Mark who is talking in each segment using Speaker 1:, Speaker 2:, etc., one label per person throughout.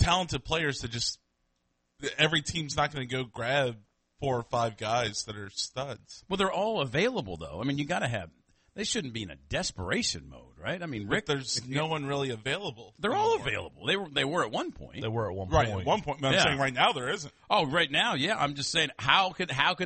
Speaker 1: talented players that just every team's not going to go grab 4 or 5 guys that are studs.
Speaker 2: Well, they're all available, though. I mean, you got to have. They shouldn't be in a desperation mode, right? I mean, Rick,
Speaker 1: there's no one really available.
Speaker 2: They're all available. They were at one point.
Speaker 3: They were at one
Speaker 1: Right,
Speaker 3: point.
Speaker 1: at one point. But I'm saying right now there isn't.
Speaker 2: Oh, right now, yeah. I'm just saying, how could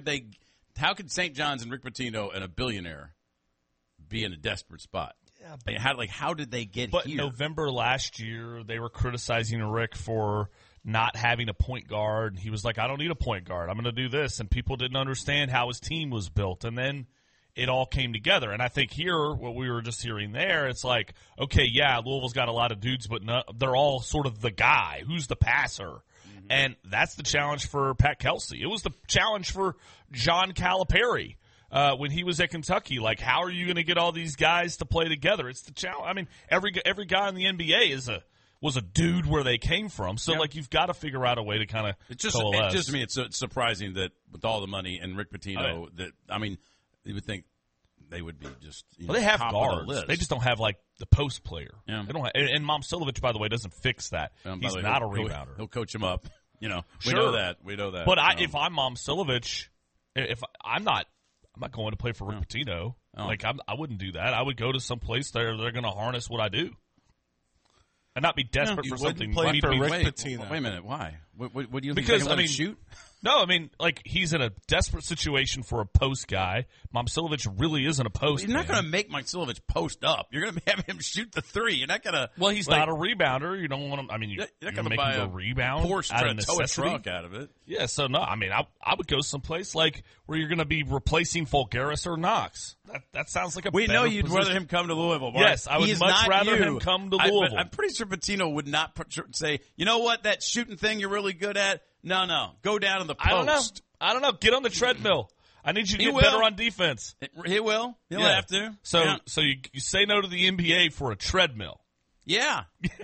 Speaker 2: St. John's and Rick Pitino and a billionaire be in a desperate spot?
Speaker 3: Yeah,
Speaker 2: I mean, how did they get
Speaker 3: But
Speaker 2: here?
Speaker 3: November last year, they were criticizing Rick for not having a point guard. And he was like, I don't need a point guard. I'm going to do this. And people didn't understand how his team was built. And then it all came together. And I think here, what we were just hearing there, it's like, okay, yeah, Louisville's got a lot of dudes, but they're all sort of the guy. Who's the passer? Mm-hmm. And that's the challenge for Pat Kelsey. It was the challenge for John Calipari. When he was at Kentucky, like, how are you going to get all these guys to play together? It's the challenge. I mean, every guy in the NBA was a dude where they came from. So, like, you've got to figure out a way to kind of coalesce.
Speaker 2: To me, it's surprising that with all the money and Rick Pitino, you would think they would be just
Speaker 3: they have
Speaker 2: top
Speaker 3: guards.
Speaker 2: of the list.
Speaker 3: They just don't have, like, the post player.
Speaker 2: Yeah.
Speaker 3: They don't have, and Momcilovic, by the way, doesn't fix that. He's not a rebounder.
Speaker 2: He'll coach him up. We know that. We know that.
Speaker 3: But if I'm Momcilovic, if I'm not going to play for Rick Pitino. Like, I wouldn't do that. I would go to some place they're going to harness what I do. And not be desperate for something.
Speaker 1: Play for Rick
Speaker 2: Wait
Speaker 1: Pitino.
Speaker 2: a minute. Why? What do you think?
Speaker 3: Because,
Speaker 2: I mean, shoot?
Speaker 3: No, I mean, like, he's in a desperate situation for a post guy. Momcilovic really isn't a post
Speaker 2: You're not
Speaker 3: man.
Speaker 2: going to make Momcilovic post up. You're going to have him shoot the three. You're not going to.
Speaker 3: Well, he's not a rebounder. You don't want him. I mean, you're
Speaker 2: not
Speaker 3: going to
Speaker 2: gonna
Speaker 3: make
Speaker 2: buy
Speaker 3: him
Speaker 2: a
Speaker 3: go rebound
Speaker 2: Porsche
Speaker 3: out
Speaker 2: try
Speaker 3: of
Speaker 2: to tow a
Speaker 3: necessity.
Speaker 2: truck out of it.
Speaker 3: Yeah, so no, I mean, I would go someplace like where you're going to be replacing Fulgaris or Knox. That sounds like a
Speaker 2: We
Speaker 3: better
Speaker 2: know you'd
Speaker 3: position.
Speaker 2: rather him come to Louisville. Mark.
Speaker 3: Yes, I would
Speaker 2: He's
Speaker 3: much
Speaker 2: not
Speaker 3: rather
Speaker 2: you.
Speaker 3: him come to Louisville.
Speaker 2: I'm pretty sure Pitino would not say, you know what, that shooting thing you're really good at? No. Go down to the post.
Speaker 3: I don't know. Get on the treadmill. I need you to
Speaker 2: He
Speaker 3: get
Speaker 2: will.
Speaker 3: better on defense.
Speaker 2: He will. He'll
Speaker 3: Yeah.
Speaker 2: have to.
Speaker 3: So
Speaker 2: Yeah.
Speaker 3: so you say no to the NBA for a treadmill.
Speaker 2: Yeah.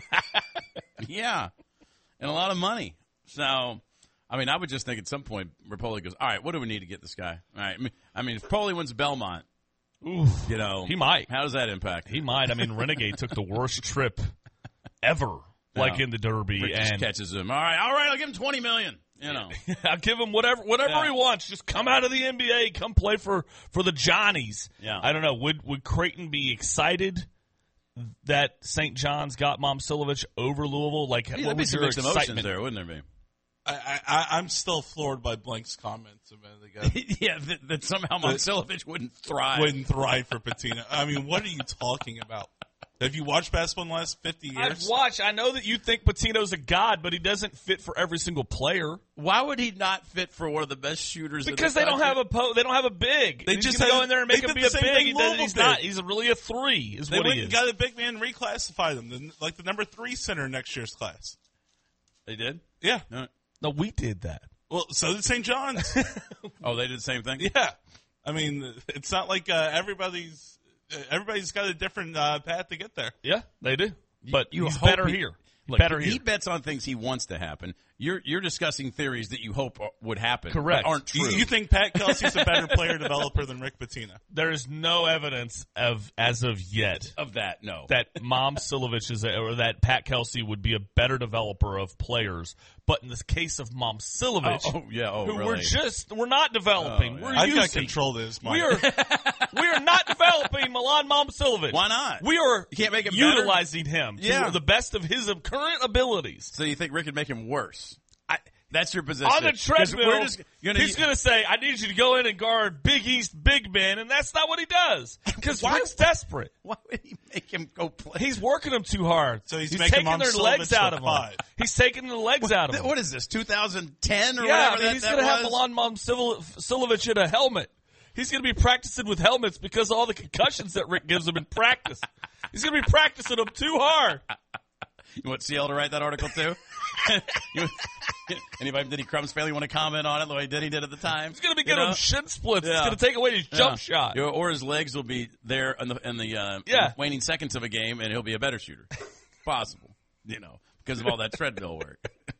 Speaker 2: Yeah. And a lot of money. So, I mean, I would just think at some point, Rapoli goes, all right, what do we need to get this guy? All right. I mean, if Rapoli wins Belmont,
Speaker 3: Oof.
Speaker 2: he
Speaker 3: might.
Speaker 2: How does that impact?
Speaker 3: He might. I mean, Renegade took the worst trip ever, like in the Derby.
Speaker 2: Rick just
Speaker 3: and
Speaker 2: catches him. All right, I'll give him $20 million.
Speaker 3: I'll give him whatever he wants. Just come out of the NBA, come play for the Johnnies.
Speaker 2: Yeah.
Speaker 3: I don't know. Would Creighton be excited that St. John's got Momcilovic over Louisville? Like,
Speaker 2: Yeah,
Speaker 3: what
Speaker 2: there'd be
Speaker 3: was
Speaker 2: some
Speaker 3: your
Speaker 2: mixed emotions
Speaker 3: excitement
Speaker 2: there, wouldn't there be?
Speaker 1: I'm still floored by Blank's comments a minute ago.
Speaker 2: Yeah, that somehow Momcilovic wouldn't thrive.
Speaker 1: Wouldn't thrive for Pitino. I mean, what are you talking about? Have you watched basketball in the last 50 years?
Speaker 3: I've watched. I know that you think Patino's a god, but he doesn't fit for every single player.
Speaker 2: Why would he not fit for one of the best shooters?
Speaker 3: Because
Speaker 2: in
Speaker 3: they
Speaker 2: the
Speaker 3: don't have they don't have a big.
Speaker 1: They
Speaker 3: He's
Speaker 1: just
Speaker 3: gonna
Speaker 1: had-
Speaker 3: go in there and
Speaker 1: they
Speaker 3: make him
Speaker 1: did
Speaker 3: be
Speaker 1: the
Speaker 3: a
Speaker 1: same
Speaker 3: big.
Speaker 1: thing Louisville
Speaker 3: He's not.
Speaker 1: did.
Speaker 3: He's really a 3. Is
Speaker 1: They
Speaker 3: what
Speaker 1: went
Speaker 3: he
Speaker 1: and
Speaker 3: is.
Speaker 1: got a big man, reclassified him, like the number 3 center in next year's class.
Speaker 2: They did?
Speaker 1: Yeah.
Speaker 3: No, we did that.
Speaker 1: Well, so did St. John's.
Speaker 2: Oh, they did the same thing?
Speaker 1: Yeah. I mean, it's not like everybody's got a different path to get there.
Speaker 3: Yeah, they do. But
Speaker 2: You
Speaker 3: he's
Speaker 2: hope
Speaker 3: better
Speaker 2: he-
Speaker 3: here.
Speaker 2: Look,
Speaker 3: Better
Speaker 2: he
Speaker 3: here.
Speaker 2: bets on things he wants to happen. You're discussing theories that you hope would happen,
Speaker 3: Correct.
Speaker 2: but aren't true.
Speaker 1: You think Pat Kelsey's a better player developer than Rick Pitino?
Speaker 3: There is no evidence as of yet
Speaker 2: of that? No.
Speaker 3: that Momcilovic or that Pat Kelsey would be a better developer of players. But in this case of Momcilovic, who
Speaker 2: really?
Speaker 3: we're not developing. We're
Speaker 1: I've got
Speaker 3: using.
Speaker 1: control of this, Mike.
Speaker 3: We are not developing Milan Momcilovic.
Speaker 2: Why not?
Speaker 3: We are
Speaker 2: You can't make him better?
Speaker 3: utilizing him to the best of his current abilities.
Speaker 2: So you think Rick could make him worse? That's your position.
Speaker 3: On the
Speaker 2: 'Cause
Speaker 3: treadmill,
Speaker 2: we're just
Speaker 3: he's going to say, I need you to go in and guard Big East big men, and that's not what he does. Because Rick's desperate.
Speaker 2: Why would he make him go play?
Speaker 3: He's working them too hard.
Speaker 1: So he's
Speaker 3: taking
Speaker 1: making
Speaker 3: their
Speaker 1: Momcilovic
Speaker 3: legs out of
Speaker 1: to
Speaker 3: them.
Speaker 1: 5.
Speaker 3: He's taking the legs out of them.
Speaker 2: What is this, 2010 or
Speaker 3: Yeah,
Speaker 2: whatever
Speaker 3: he's
Speaker 2: that
Speaker 3: going to have
Speaker 2: was?
Speaker 3: Milan Momcilovic in a helmet. He's going to be practicing with helmets because of all the concussions that Rick gives him in practice. He's going to be practicing them too hard.
Speaker 2: You want CL to write that article too? Anybody, did Crumbs family want to comment on it the way Denny did at the time?
Speaker 3: He's going to be getting him shin splits.
Speaker 2: Yeah.
Speaker 3: It's going to take away his jump shot.
Speaker 2: Or his legs will be there in the waning seconds of a game, and he'll be a better shooter. Possible, because of all that treadmill work.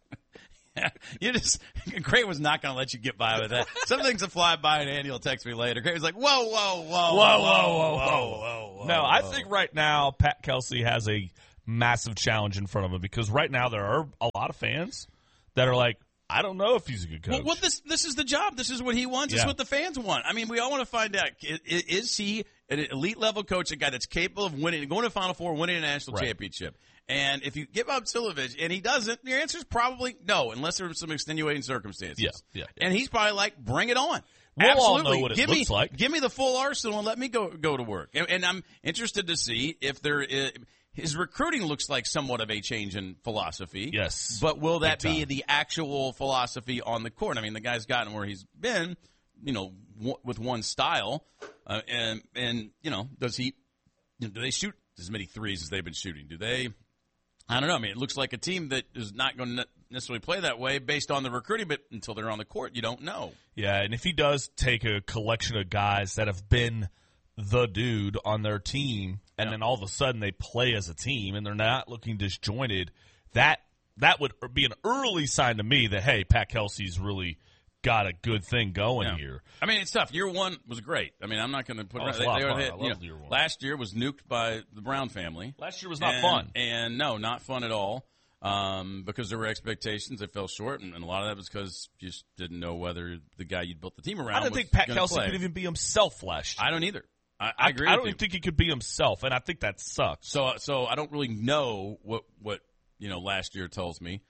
Speaker 2: Creighton was not going to let you get by with that. Some things will fly by, and Andy will text me later. Creighton was like, whoa.
Speaker 3: No, I think right now Pat Kelsey has a massive challenge in front of him, because right now there are a lot of fans that are like, I don't know if he's a good coach.
Speaker 2: Well, this is the job. This is what he wants. This is what the fans want. I mean, we all want to find out, is he an elite-level coach, a guy that's capable of winning, going to the Final Four, winning a national championship? And if you give up Silovich and he doesn't, your answer is probably no, unless there's some extenuating circumstances.
Speaker 3: Yeah.
Speaker 2: And he's probably like, bring it on.
Speaker 3: We'll
Speaker 2: Absolutely.
Speaker 3: all know what it looks like.
Speaker 2: Give me the full arsenal and let me go to work. And I'm interested to see if there is – his recruiting looks like somewhat of a change in philosophy.
Speaker 3: Yes.
Speaker 2: But will that be the actual philosophy on the court? I mean, the guy's gotten where he's been, with one style. And does he – do they shoot as many threes as they've been shooting? Do they – I don't know. I mean, it looks like a team that is not going to necessarily play that way based on the recruiting, but until they're on the court, you don't know.
Speaker 3: Yeah, and if he does take a collection of guys that have been the dude on their team, and then all of a sudden they play as a team and they're not looking disjointed, that would be an early sign to me that, hey, Pat Kelsey's really got a good thing going here.
Speaker 2: I mean, it's tough. Year one was great. I mean, I'm not going to put
Speaker 3: it was a lot of fun. I loved year one.
Speaker 2: Last year was nuked by the Brown family.
Speaker 3: Last year was not fun.
Speaker 2: And no, not fun at all. Because there were expectations that fell short, and a lot of that was because you just didn't know whether the guy you'd built the team around.
Speaker 3: I don't think Pat Kelsey could even be himself last year.
Speaker 2: I don't either. I agree.
Speaker 3: I don't think he could be himself, and I think that sucks.
Speaker 2: So I don't really know what last year tells me.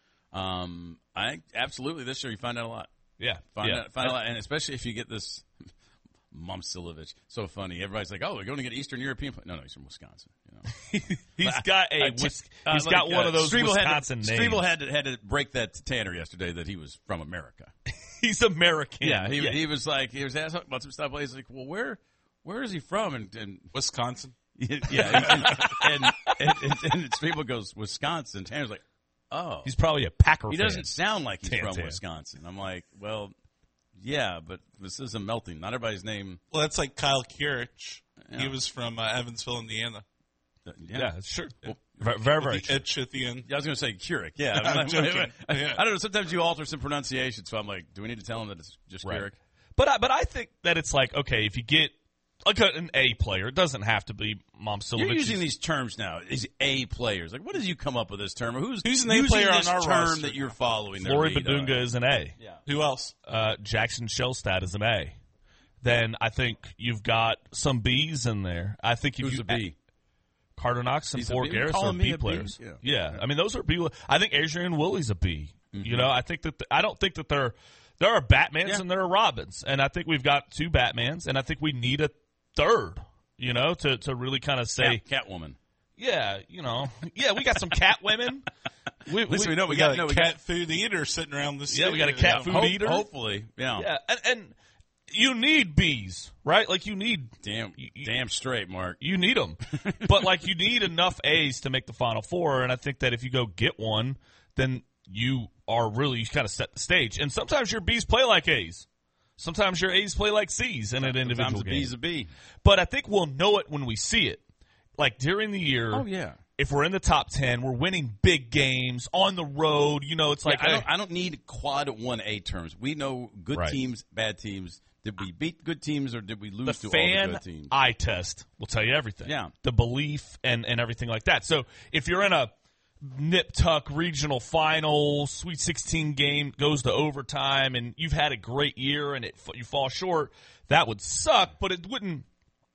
Speaker 2: I absolutely this year you find out a lot.
Speaker 3: Yeah,
Speaker 2: find out a lot, and especially if you get this. Momcilovic, so funny. Everybody's like, "Oh, we're going to get Eastern European." No, he's from Wisconsin.
Speaker 3: He's got one of those Wisconsin names.
Speaker 2: Striebel had to break that to Tanner yesterday that he was from America.
Speaker 3: He's American.
Speaker 2: Yeah, he was asked about some stuff. He's like, "Well, where is he from?" And
Speaker 1: Wisconsin.
Speaker 2: Yeah, and Striebel goes Wisconsin. Tanner's like, "Oh,
Speaker 3: he's probably a Packer fan.
Speaker 2: He doesn't sound like he's from Wisconsin." I'm like, well. Yeah, but this is a melting. Not everybody's name.
Speaker 1: Well, that's like Kyle Kirich. Yeah. He was from Evansville, Indiana.
Speaker 3: Yeah, it's true. Well, very, very true.
Speaker 1: Ed Shithian.
Speaker 2: Yeah, I was going to say Kirich. Yeah. I'm joking. I don't know. Sometimes you alter some pronunciation, so I'm like, do we need to tell him that it's just Kirich?
Speaker 3: But I think that it's like, okay, if you get an A player, it doesn't have to be Momcilovic.
Speaker 2: You're using these terms now. These A players. Like, what did you come up with this term? Who's
Speaker 1: an A player on our
Speaker 2: term
Speaker 1: roster
Speaker 2: that you're following?
Speaker 3: Flory Badunga is an A.
Speaker 2: Yeah.
Speaker 1: Who else?
Speaker 3: Jackson Shellstad is an A. Then I think you've got some B's in there. I think if
Speaker 2: who's a B?
Speaker 3: Carter Knox and Ford Garris are B players. Yeah. I mean, those are B. I think Adrian Willie's a B. Mm-hmm. I think that I don't think that there are Batmans and there are Robins, and I think we've got two Batmans, and I think we need a third, to really kind of say
Speaker 2: Catwoman.
Speaker 3: Yeah, we got some cat women.
Speaker 1: We got a cat food eater sitting around the studio.
Speaker 3: Yeah, we got a cat food eater.
Speaker 2: Hopefully, yeah.
Speaker 3: And you need bees, right? Like you need
Speaker 2: damn straight, Mark.
Speaker 3: You need them, but like you need enough A's to make the Final Four. And I think that if you go get one, then you kind of set the stage. And sometimes your B's play like A's. Sometimes your A's play like C's in an individual game.
Speaker 2: Sometimes a B's a B.
Speaker 3: But I think we'll know it when we see it. Like during the year.
Speaker 2: Oh, yeah.
Speaker 3: If we're in the top 10, we're winning big games on the road. It's like
Speaker 2: I don't need quad 1A terms. We know good teams, bad teams. Did we beat good teams or did we lose to all the good teams?
Speaker 3: The fan eye test will tell you everything.
Speaker 2: Yeah.
Speaker 3: The belief and everything like that. So if you're in a nip-tuck regional final, Sweet 16 game, goes to overtime, and you've had a great year and you fall short, that would suck, but it wouldn't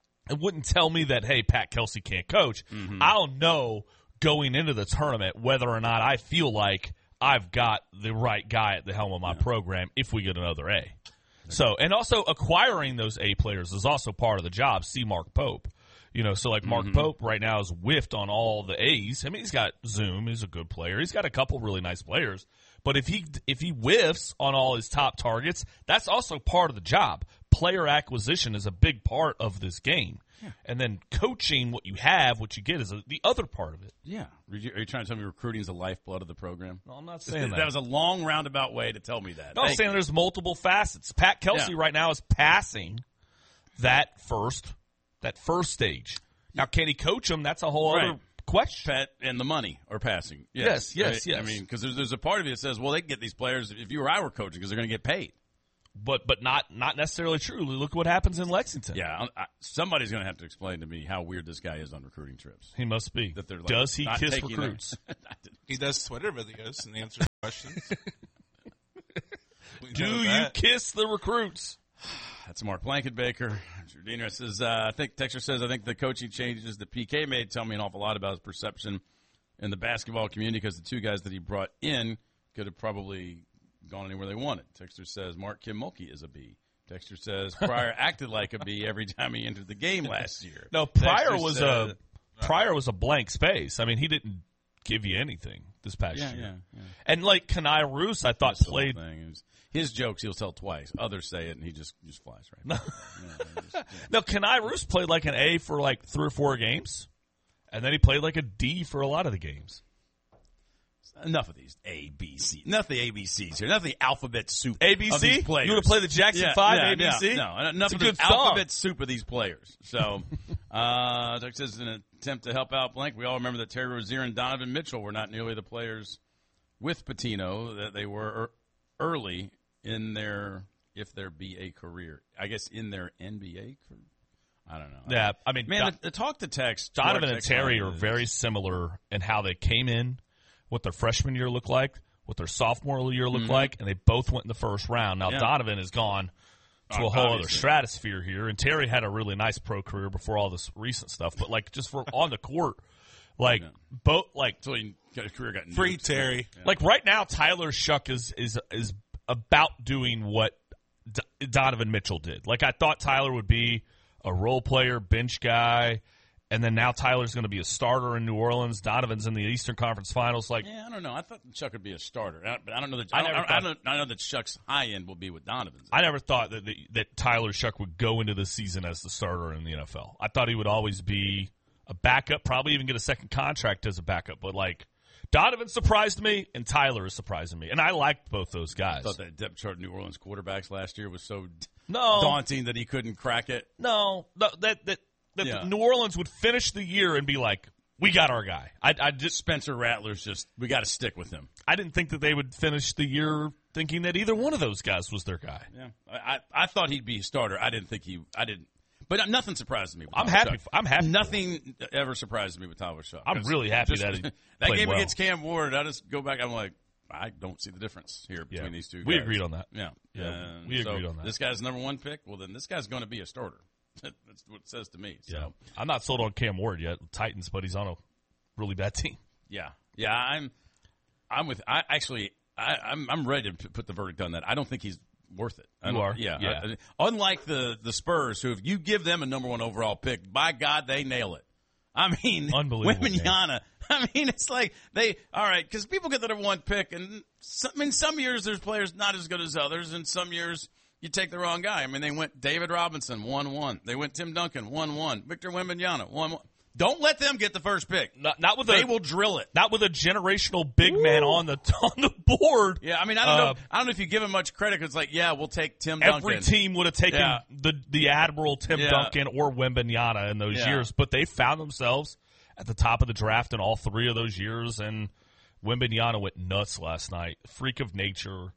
Speaker 3: tell me that, hey, Pat Kelsey can't coach. Mm-hmm. I'll know going into the tournament whether or not I feel like I've got the right guy at the helm of my program if we get another A. So, and also acquiring those A players is also part of the job. See Mark Pope. So like Mark Pope right now is whiffed on all the A's. I mean, he's got Zoom. He's a good player. He's got a couple really nice players. But if he whiffs on all his top targets, that's also part of the job. Player acquisition is a big part of this game. Yeah. And then coaching what you have, what you get is the other part of it.
Speaker 2: Yeah. Are you trying to tell me recruiting is the lifeblood of the program?
Speaker 3: No, I'm not saying that.
Speaker 2: That was a long roundabout way to tell me that.
Speaker 3: No, I'm saying there's multiple facets. Pat Kelsey right now is passing that first stage. Now, can he coach them? That's a whole other question.
Speaker 2: Pat and the money are passing.
Speaker 3: Yes.
Speaker 2: I mean, because there's a part of you that says, well, they can get these players if you or I were coaching because they're going to get paid.
Speaker 3: but not necessarily true. Look what happens in Lexington.
Speaker 2: Yeah, somebody's going to have to explain to me how weird this guy is on recruiting trips.
Speaker 3: He must be.
Speaker 2: That they're, like,
Speaker 3: does he
Speaker 2: not
Speaker 3: kiss
Speaker 2: taking
Speaker 3: recruits?
Speaker 1: He does Twitter videos and answers questions.
Speaker 3: Do you kiss the recruits?
Speaker 2: That's Mark Blankenbaker. Jardiner says, Texter says, I think the coaching changes that PK made tell me an awful lot about his perception in the basketball community because the two guys that he brought in could have probably gone anywhere they wanted. Texter says, Mark Kim Mulkey is a B. Texter says, Pryor acted like a B every time he entered the game last year.
Speaker 3: No, Pryor was a blank space. I mean, he didn't give you anything this past year.
Speaker 2: Yeah.
Speaker 3: And like Kenai Roos, I thought played.
Speaker 2: His jokes he'll tell twice. Others say it, and he just flies right.
Speaker 3: No, Kenai Roos played like an A for like 3 or 4 games, and then he played like a D for a lot of the games.
Speaker 2: Enough of these A, B, C. Enough of the ABCs here. Enough of the alphabet soup
Speaker 3: ABC?
Speaker 2: of these players.
Speaker 3: You want to play the Jackson 5 ABC?
Speaker 2: No, enough of the alphabet soup of these players. So, Tex says, in an attempt to help out Blank, we all remember that Terry Rozier and Donovan Mitchell were not nearly the players with Pitino that they were early in their, if there be a career. I guess in their NBA career. I don't know.
Speaker 3: Yeah, I mean,
Speaker 2: man, the talk to Tex.
Speaker 3: Donovan and Terry are very similar in how they came in, what their freshman year looked like, what their sophomore year looked like, and they both went in the first round. Now, Donovan has gone to a whole other stratosphere here, and Terry had a really nice pro career before all this recent stuff. But, like, just for on the court, like, both, like,
Speaker 2: so he got his career got
Speaker 1: free Terry.
Speaker 3: Yeah. Like, right now, Tyler Shuck is about doing what Donovan Mitchell did. Like, I thought Tyler would be a role player, bench guy, and then now Tyler's going to be a starter in New Orleans. Donovan's in the Eastern Conference Finals. Like,
Speaker 2: yeah, I don't know. I thought Chuck would be a starter, but I don't know that. I know that Chuck's high end will be with Donovan's.
Speaker 3: I never thought that Tyler Shuck would go into the season as the starter in the NFL. I thought he would always be a backup, probably even get a second contract as a backup. But like, Donovan surprised me, and Tyler is surprising me, and I liked both those guys.
Speaker 2: I thought that depth chart of New Orleans quarterbacks last year was so daunting that he couldn't crack it.
Speaker 3: No, New Orleans would finish the year and be like, we got our guy. I just
Speaker 2: Spencer Rattler's we got to stick with him.
Speaker 3: I didn't think that they would finish the year thinking that either one of those guys was their guy.
Speaker 2: Yeah, I thought he'd be a starter. I didn't think but nothing surprises me.
Speaker 3: I'm happy.
Speaker 2: Nothing ever surprises me with Tyler Shuck.
Speaker 3: I'm really happy that he
Speaker 2: that game
Speaker 3: well.
Speaker 2: against Cam Ward. I just go back. I'm like, I don't see the difference here between these two guys.
Speaker 3: We agreed on that.
Speaker 2: Yeah.
Speaker 3: We agreed on that.
Speaker 2: This guy's number 1 pick. Well, then this guy's going to be a starter. That's what it says to me. So.
Speaker 3: Yeah. I'm not sold on Cam Ward yet. Titans, but he's on a really bad team.
Speaker 2: Yeah. I'm ready to put the verdict on that. I don't think he's worth it.
Speaker 3: You are?
Speaker 2: Yeah. Unlike the Spurs, who if you give them a number 1 overall pick, by God, they nail it. I mean,
Speaker 3: unbelievable.
Speaker 2: Wembanyama. I mean, it's like all right, because people get the number 1 pick, and some years there's players not as good as others, and some years you take the wrong guy. I mean, they went David Robinson, 1-1. They went Tim Duncan, 1-1. Victor Wembanyama, 1-1. Don't let them get the first pick.
Speaker 3: Not with
Speaker 2: they will drill it.
Speaker 3: Not with a generational big man on the board.
Speaker 2: Yeah, I mean, I don't know if you give him much credit. 'Cause it's like, yeah, we'll take Tim Duncan.
Speaker 3: Every team would have taken the Admiral Tim Duncan or Wembanyama in those years, but they found themselves at the top of the draft in all 3 of those years, and Wembanyama went nuts last night. Freak of nature.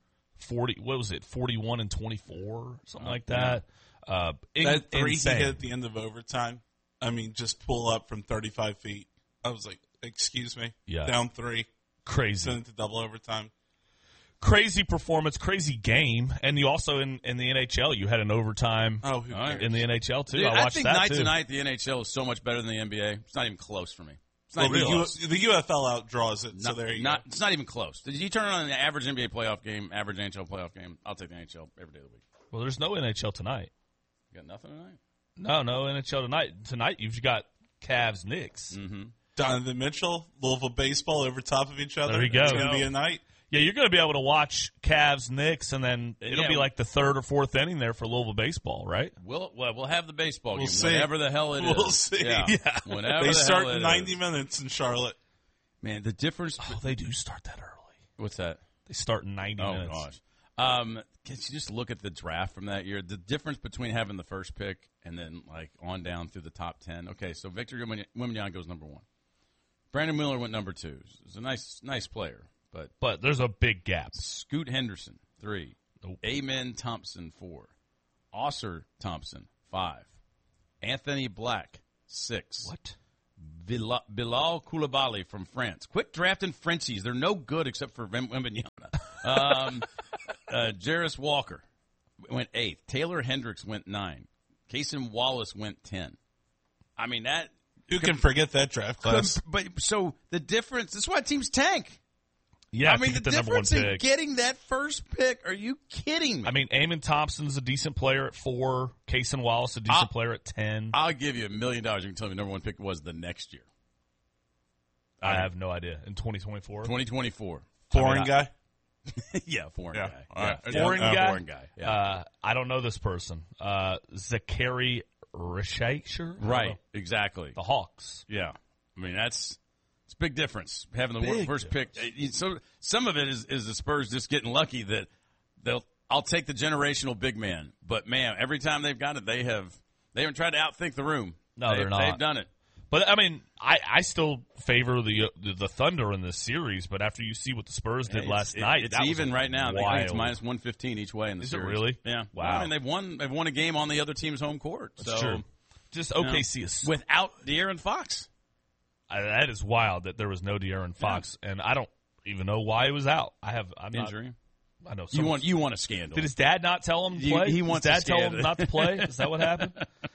Speaker 3: 41 and 24, something like that.
Speaker 1: That 3 he hit at the end of overtime. I mean, just pull up from 35 feet. I was like, excuse me.
Speaker 3: Yeah.
Speaker 1: Down 3.
Speaker 3: Crazy.
Speaker 1: Sent it to double overtime.
Speaker 3: Crazy performance, crazy game. And you also, in the NHL, you had an overtime in the NHL, too.
Speaker 2: Dude,
Speaker 3: I watched
Speaker 2: think
Speaker 3: that,
Speaker 2: night
Speaker 3: too.
Speaker 2: to night, the NHL is so much better than the NBA. It's not even close for me.
Speaker 1: The UFL outdraws it, so there you go.
Speaker 2: It's not even close. Did you turn on an average NBA playoff game, average NHL playoff game? I'll take the NHL every day of the week.
Speaker 3: Well, there's no NHL tonight.
Speaker 2: You got nothing tonight?
Speaker 3: No NHL tonight. Tonight you've got Cavs Knicks.
Speaker 2: Mm-hmm.
Speaker 1: Donovan Mitchell, Louisville baseball over top of each other.
Speaker 3: There you go.
Speaker 1: It's going to be a night.
Speaker 3: Yeah, you're going to be able to watch Cavs Knicks, and then it'll be like the 3rd or 4th inning there for Louisville baseball, right?
Speaker 2: We'll have the baseball game
Speaker 1: see.
Speaker 2: whenever the hell it is.
Speaker 1: We'll see.
Speaker 2: Yeah. Whenever
Speaker 1: they
Speaker 2: the
Speaker 1: start
Speaker 2: hell
Speaker 1: in
Speaker 2: it
Speaker 1: 90
Speaker 2: is.
Speaker 1: minutes in Charlotte.
Speaker 2: Man, the difference.
Speaker 3: Oh, they do start that early.
Speaker 2: What's that?
Speaker 3: They start in 90 minutes.
Speaker 2: Oh gosh. Can you just look at the draft from that year? The difference between having the first pick and then like on down through the top 10. Okay, so Victor Wembanyama goes number 1. Brandon Miller went number 2. He's a nice player, but
Speaker 3: there's a big gap.
Speaker 2: Scoot Henderson 3.
Speaker 3: Nope.
Speaker 2: Amen Thompson, 4. Oscar Thompson, 5. Anthony Black, 6.
Speaker 3: What?
Speaker 2: Bilal Koulibaly from France. Quit drafting Frenchies. They're no good except for Wembanyama. Jarris Walker went 8th. Taylor Hendricks went 9. Cason Wallace went 10. I mean, that...
Speaker 1: You can forget that draft class.
Speaker 2: But so the difference... That's why teams tank.
Speaker 3: Yeah,
Speaker 2: I mean, the difference in
Speaker 3: pick.
Speaker 2: getting that first pick, are you kidding me?
Speaker 3: I mean, Amon Thompson's a decent player at 4. Cason Wallace a decent player at 10.
Speaker 2: I'll give you $1 million. You can tell me number 1 pick was the next year.
Speaker 3: I have no idea. In 2024?
Speaker 2: 2024.
Speaker 1: Foreign guy?
Speaker 2: Yeah, foreign guy.
Speaker 1: All right.
Speaker 2: Yeah.
Speaker 3: Foreign guy?
Speaker 2: Yeah.
Speaker 3: I don't know this person. Zachary Rishacher?
Speaker 2: Right, exactly.
Speaker 3: The Hawks.
Speaker 2: Yeah. I mean, it's a big difference having the
Speaker 3: Big
Speaker 2: first pick. So some of it is the Spurs just getting lucky that I'll take the generational big man. But man, every time they've got it, they haven't tried to outthink the room.
Speaker 3: No, they're not.
Speaker 2: They've done it.
Speaker 3: But I mean, I still favor the Thunder in this series. But after you see what the Spurs did last night,
Speaker 2: it's even right now.
Speaker 3: Wild.
Speaker 2: I think it's minus 115 each way in the series.
Speaker 3: Is it really?
Speaker 2: Yeah.
Speaker 3: Wow.
Speaker 2: Well, I mean, they've won a game on the other team's home court.
Speaker 3: That's
Speaker 2: so
Speaker 3: true. Just OKC is
Speaker 2: without De'Aaron Fox.
Speaker 3: That is wild that there was no De'Aaron Fox, and I don't even know why he was out. I'm
Speaker 2: Injury.
Speaker 3: I know
Speaker 2: you want a scandal.
Speaker 3: Did his dad not tell him to play?
Speaker 2: He wants
Speaker 3: his dad
Speaker 2: a
Speaker 3: tell him not to play? Is that what happened?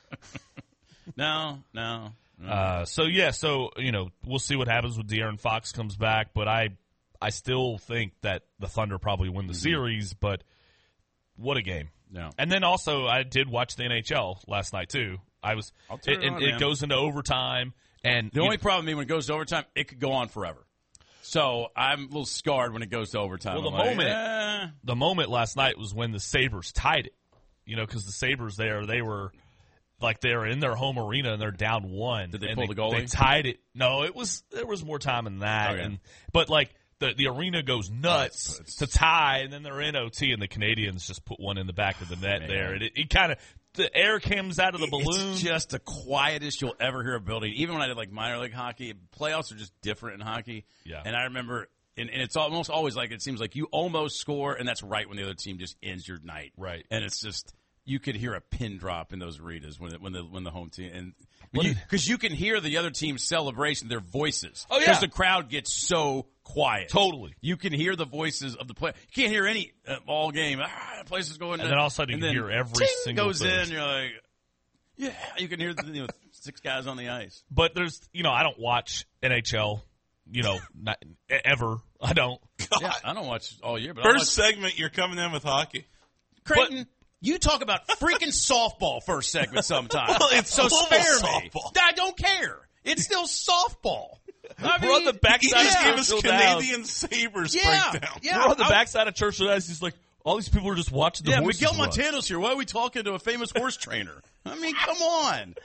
Speaker 2: No.
Speaker 3: So we'll see what happens when De'Aaron Fox comes back, but I still think that the Thunder probably win the series, but what a game.
Speaker 2: No.
Speaker 3: And then also I did watch the NHL last night too. It goes into overtime, and
Speaker 2: the only problem when it goes to overtime, it could go on forever. So I'm a little scarred when it goes to overtime.
Speaker 3: Well, the moment last night was when the Sabres tied it. Because the Sabres they were in their home arena and they're down 1.
Speaker 2: Did they pull the goalie?
Speaker 3: They tied it. No, there was more time than that.
Speaker 2: Okay.
Speaker 3: But the arena goes nuts to tie, and then they're in OT, and the Canadians just put one in the back of the net there. It kind of the air comes out of the balloon.
Speaker 2: It's just the quietest you'll ever hear a building. Even when I did minor league hockey, playoffs are just different in hockey.
Speaker 3: Yeah.
Speaker 2: And I remember, and it's almost always it seems like you almost score, and that's right when the other team just ends your night.
Speaker 3: Right.
Speaker 2: And it's just you could hear a pin drop in those arenas when the home team and.
Speaker 3: What
Speaker 2: Because you can hear the other team's celebration, their voices.
Speaker 3: Oh, yeah.
Speaker 2: Because the crowd gets so quiet.
Speaker 3: Totally.
Speaker 2: You can hear the voices of the player. You can't hear any all game. The place is going.
Speaker 3: And then all of a sudden you can hear every single
Speaker 2: goes
Speaker 3: thing.
Speaker 2: in. You're like, yeah. You can hear 6 guys on the ice.
Speaker 3: But there's, I don't watch NHL, not, ever. I don't.
Speaker 2: Yeah, I don't watch all year. But
Speaker 1: First segment, you're coming in with hockey.
Speaker 2: Creighton. You talk about freaking softball first segment sometime.
Speaker 1: Well, it's
Speaker 2: so spare me.
Speaker 1: softball.
Speaker 2: I don't care. It's still softball. I mean,
Speaker 3: We're on the backside
Speaker 1: He just
Speaker 3: of
Speaker 1: gave us
Speaker 3: Churchill
Speaker 1: Canadian
Speaker 3: Downs.
Speaker 1: Sabres breakdown.
Speaker 2: Yeah.
Speaker 3: We're on the backside of Churchill Downs. He's like, all these people are just watching the horses
Speaker 2: Miguel
Speaker 3: run.
Speaker 2: Montano's here. Why are we talking to a famous horse trainer? I mean, come on.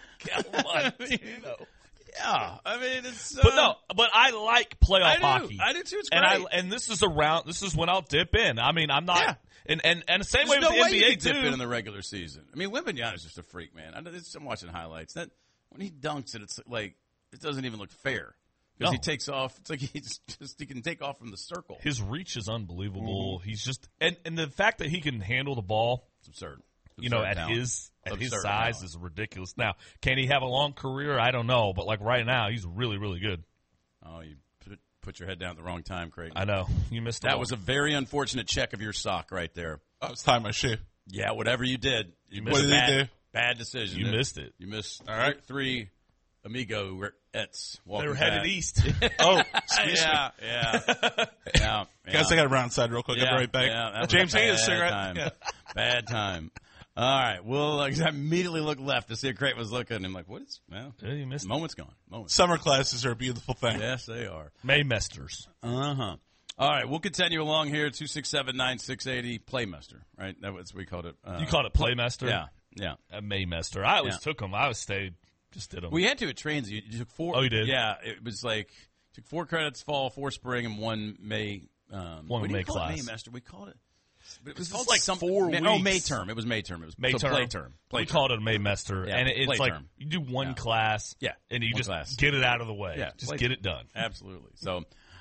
Speaker 2: Yeah, I mean, it's.
Speaker 3: But I like playoff hockey.
Speaker 2: I do too. It's great.
Speaker 3: And this is when I'll dip in. I mean, I'm not.
Speaker 2: Yeah.
Speaker 3: And the same
Speaker 2: There's
Speaker 3: way with
Speaker 2: no
Speaker 3: the
Speaker 2: way you
Speaker 3: NBA
Speaker 2: can dip
Speaker 3: too.
Speaker 2: in the regular season. I mean, Wembanyama's just a freak, man. I'm watching highlights. That when he dunks it, it's like it doesn't even look fair because
Speaker 3: No.
Speaker 2: he takes off. It's like he can take off from the circle.
Speaker 3: His reach is unbelievable.
Speaker 2: Mm-hmm.
Speaker 3: He's just and the fact that he can handle the ball,
Speaker 2: It's absurd.
Speaker 3: at
Speaker 2: talent.
Speaker 3: his
Speaker 2: Absurd
Speaker 3: size
Speaker 2: talent.
Speaker 3: is ridiculous. Now, can he have a long career? I don't know, but right now he's really, really good.
Speaker 2: Oh, you put your head down at the wrong time, Craig.
Speaker 3: I know you missed
Speaker 2: That was a very unfortunate check of your sock right there.
Speaker 1: I was tying my shoe.
Speaker 2: Yeah, whatever you did, you
Speaker 3: missed
Speaker 2: missed
Speaker 1: What did he do?
Speaker 2: Bad decision.
Speaker 3: You missed it.
Speaker 2: You missed
Speaker 1: All right.
Speaker 2: 3 amigo-ettes.
Speaker 3: They were headed east.
Speaker 1: Oh, excuse me.
Speaker 2: Yeah.
Speaker 1: Guys, I got to round side real quick. I'll be right back.
Speaker 2: that was
Speaker 1: James,
Speaker 2: a
Speaker 1: hand me a
Speaker 2: bad
Speaker 1: cigarette.
Speaker 2: time.
Speaker 1: Yeah.
Speaker 2: Bad time. All right. Well, I immediately looked left to see if Creighton was looking. And I'm like, what is? Well,
Speaker 3: Yeah, you missed it.
Speaker 2: moment's gone.
Speaker 1: Summer classes are a beautiful thing.
Speaker 2: Yes, they are.
Speaker 3: Maymesters.
Speaker 2: Uh-huh. All right. We'll continue along here. 267-9680. Playmester, right? That's what we called it.
Speaker 3: You called it Playmester?
Speaker 2: Yeah.
Speaker 3: A Maymester. I always
Speaker 2: Yeah.
Speaker 3: took them. I always stayed, just did them.
Speaker 2: We had to at trains. You took 4.
Speaker 3: Oh, you did?
Speaker 2: Yeah. It was like, took 4 credits fall, 4 spring, and 1 May.
Speaker 3: One
Speaker 2: we
Speaker 3: May
Speaker 2: didn't call
Speaker 3: class.
Speaker 2: it Maymester. We called it. It was
Speaker 3: It's
Speaker 2: called
Speaker 3: like
Speaker 2: like some
Speaker 3: 4 weeks.
Speaker 2: Oh, May term. It was May term. It was
Speaker 3: May
Speaker 2: so
Speaker 3: term.
Speaker 2: play term.
Speaker 3: We called it a Maymester.
Speaker 2: Yeah,
Speaker 3: and it's
Speaker 2: play
Speaker 3: like
Speaker 2: term.
Speaker 3: you do one class.
Speaker 2: Yeah,
Speaker 3: And you
Speaker 2: one
Speaker 3: just
Speaker 2: class.
Speaker 3: get it out of the way.
Speaker 2: Yeah,
Speaker 3: Just
Speaker 2: play
Speaker 3: get
Speaker 2: term.
Speaker 3: it done.
Speaker 2: Absolutely. So,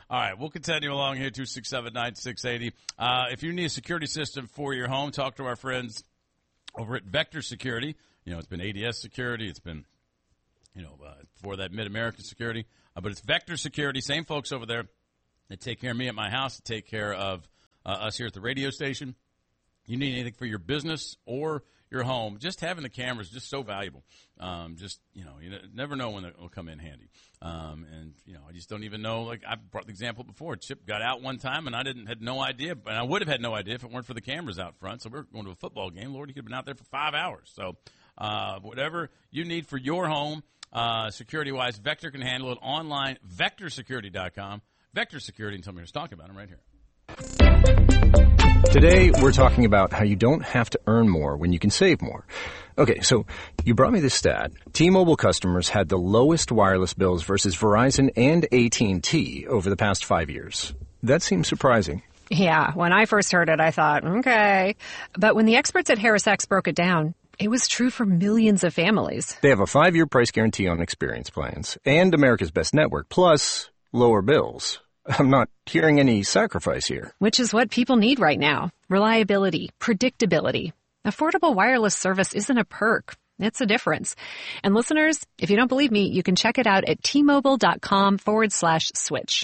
Speaker 2: All right, we'll continue along here, 267-9680. If you need a security system for your home, talk to our friends over at Vector Security. You know, it's been ADS Security. It's been, for that Mid-American Security. But it's Vector Security, same folks over there that take care of me at my house, that take care of us here at the radio station. You need anything for your business or your home, just having the cameras is just so valuable. You never know when it will come in handy. I just don't even know. Like I brought the example before, Chip got out one time, and I had no idea, and I would have had no idea if it weren't for the cameras out front. So we're going to a football game. Lord, he could have been out there for 5 hours. So whatever you need for your home, security-wise, Vector can handle it online. VectorSecurity.com. Vector Security, and somebody who's talking about them right here.
Speaker 4: Today, we're talking about how you don't have to earn more when you can save more. Okay, so you brought me this stat. T-Mobile customers had the lowest wireless bills versus Verizon and AT&T over the past 5 years. That seems surprising.
Speaker 5: Yeah, when I first heard it, I thought, okay. But when the experts at HarrisX broke it down, it was true for millions of families.
Speaker 4: They have a 5-year price guarantee on experience plans and America's Best Network, plus lower bills. I'm not hearing any sacrifice here.
Speaker 5: Which is what people need right now. Reliability, predictability. Affordable wireless service isn't a perk. It's a difference. And listeners, if you don't believe me, you can check it out at T-Mobile.com/switch.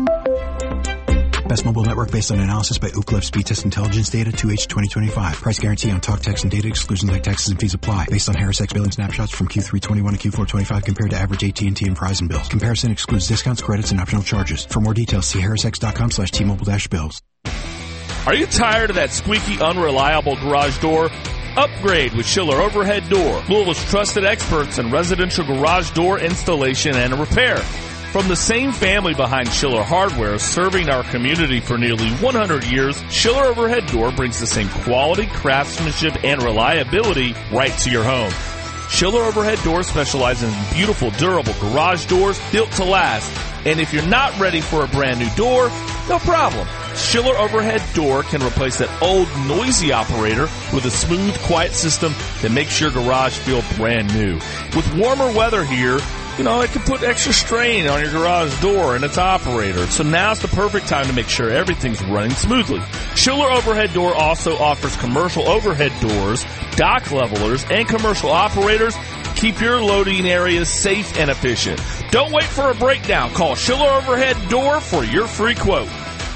Speaker 6: Best mobile network based on analysis by Ookla Speed Test Intelligence data 2H 2025. Price guarantee on talk, text, and data. Exclusions like taxes and fees apply. Based on HarrisX billing snapshots from Q3 21 to Q4 25 compared to average AT&T and Verizon bills. Comparison excludes discounts, credits, and optional charges. For more details, see harrisx.com/T-Mobile-bills.
Speaker 3: Are you tired of that squeaky, unreliable garage door? Upgrade with Schiller Overhead Door, Louisville's trusted experts in residential garage door installation and repair. From the same family behind Schiller Hardware, serving our community for nearly 100 years, Schiller Overhead Door brings the same quality, craftsmanship, and reliability right to your home. Schiller Overhead Door specializes in beautiful, durable garage doors built to last. And if you're not ready for a brand new door, no problem. Schiller Overhead Door can replace that old, noisy operator with a smooth, quiet system that makes your garage feel brand new. With warmer weather here, it can put extra strain on your garage door and its operator. So now's the perfect time to make sure everything's running smoothly. Schiller Overhead Door also offers commercial overhead doors, dock levelers, and commercial operators. Keep your loading areas safe and efficient. Don't wait for a breakdown. Call Schiller Overhead Door for your free quote.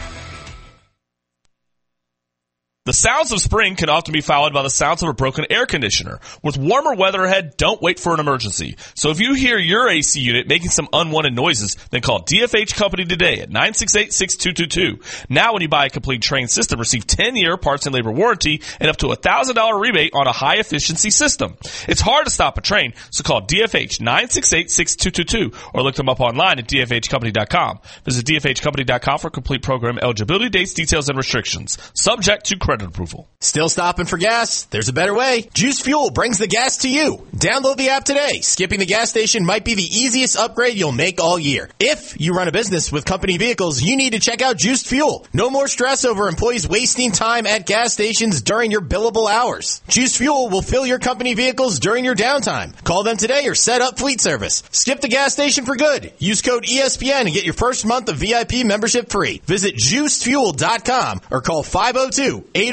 Speaker 3: The sounds of spring can often be followed by the sounds of a broken air conditioner. With warmer weather ahead, don't wait for an emergency. So if you hear your AC unit making some unwanted noises, then call DFH Company today at 968-6222. Now when you buy a complete Trane system, receive 10-year parts and labor warranty and up to $1,000 rebate on a high-efficiency system. It's hard to stop a Trane, so call DFH 968-6222 or look them up online at dfhcompany.com. Visit dfhcompany.com for complete program eligibility, dates, details, and restrictions. Subject to credit approval.
Speaker 7: Still stopping for gas? There's a better way. Juice Fuel brings the gas to you. Download the app today. Skipping the gas station might be the easiest upgrade you'll make all year. If you run a business with company vehicles, you need to check out Juiced Fuel. No more stress over employees wasting time at gas stations during your billable hours. Juiced Fuel will fill your company vehicles during your downtime. Call them today or set up fleet service. Skip the gas station for good. Use code ESPN and get your first month of VIP membership free. Visit juicedfuel.com or call 502-804-0022.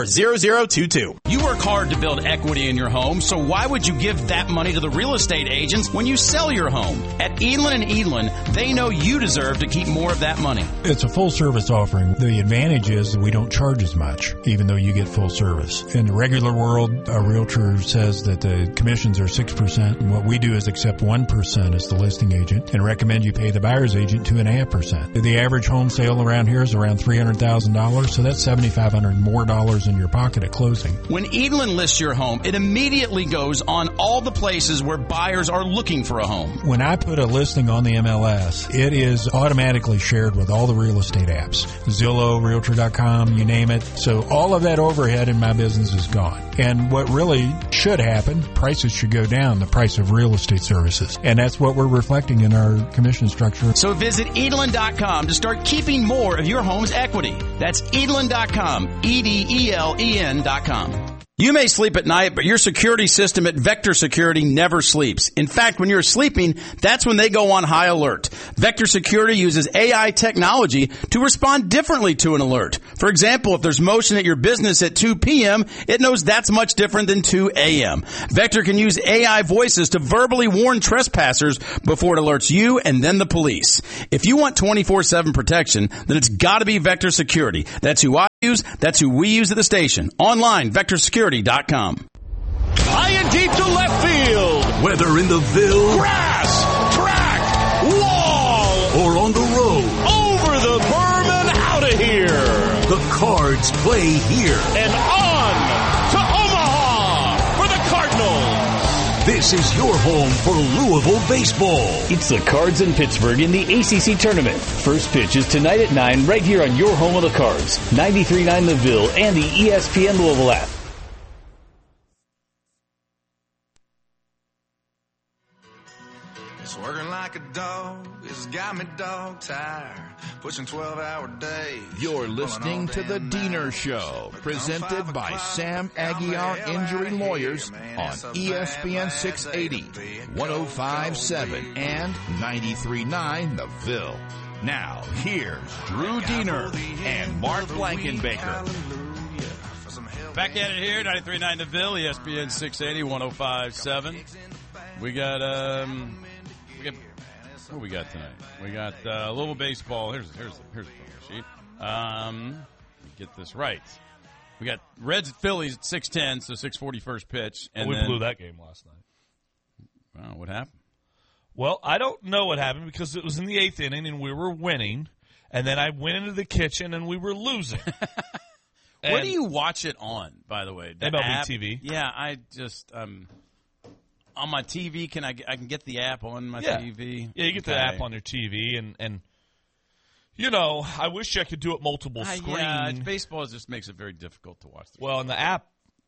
Speaker 2: You work hard to build equity in your home, so why would you give that money to the real estate agents when you sell your home? At Edlin & Edlin, they know you deserve to keep more of that money.
Speaker 6: It's a full service offering. The advantage is that we don't charge as much, even though you get full service. In the regular world, a realtor says that the commissions are 6%, and what we do is accept 1% as the listing agent and recommend you pay the buyer's agent 2.5%. The average home sale around here is around $300,000, so that's $7,500 more dollars in your pocket at closing.
Speaker 2: When Edlin lists your home, it immediately goes on all the places where buyers are looking for a home.
Speaker 6: When I put a listing on the MLS, it is automatically shared with all the real estate apps. Zillow, Realtor.com, you name it. So all of that overhead in my business is gone. And what really should happen, prices should go down, the price of real estate services. And that's what we're reflecting in our commission structure.
Speaker 2: So visit Edlin.com to start keeping more of your home's equity. That's Edlin.com, EDELEN.com. You may sleep at night, but your security system at Vector Security never sleeps. In fact, when you're sleeping, that's when they go on high alert. Vector Security uses AI technology to respond differently to an alert. For example, if there's motion at your business at 2 p.m., it knows that's much different than 2 a.m. Vector can use AI voices to verbally warn trespassers before it alerts you and then the police. If you want 24/7 protection, then it's got to be Vector Security. That's who I use. That's who we use at the station. Online, VectorSecurity.com.
Speaker 8: High and deep to left field.
Speaker 9: Whether in the Ville,
Speaker 8: grass, track, wall,
Speaker 9: or on the road,
Speaker 8: over the berm and out of here.
Speaker 9: The Cards play here.
Speaker 8: And on to Omaha for the Cardinals.
Speaker 9: This is your home for Louisville baseball.
Speaker 10: It's the Cards in Pittsburgh in the ACC tournament. First pitch is tonight at 9 right here on your home of the Cards. 93.9 The Ville and the ESPN Louisville app.
Speaker 11: Working like a dog, it's got me dog tired. Pushing 12-hour days.
Speaker 12: You're listening to The Diener Show, presented by Sam Aguiar Injury Lawyers on ESPN 680, 105.7, and 93.9 The Ville. Now, here's Drew Diener and Mark Blankenbaker.
Speaker 2: Back at it here, 93.9 The Ville, ESPN 680, 105.7. We got, what we got tonight? We got Louisville baseball. Here's the sheet. Get this right. We got Reds at Phillies at 6:10, so 6:40 first pitch. And
Speaker 3: we blew that game last night.
Speaker 2: Wow, what happened?
Speaker 3: Well, I don't know what happened because it was in the 8th inning and we were winning, and then I went into the kitchen and we were losing.
Speaker 2: What do you watch it on, by the way?
Speaker 3: MLB
Speaker 2: app?
Speaker 3: TV.
Speaker 2: Yeah, I just on my TV, I can get the app on my TV?
Speaker 3: Yeah, you get the app on your TV, and you know, I wish I could do it multiple screen.
Speaker 2: Yeah, baseball just makes it very difficult to watch.
Speaker 3: Well, and the app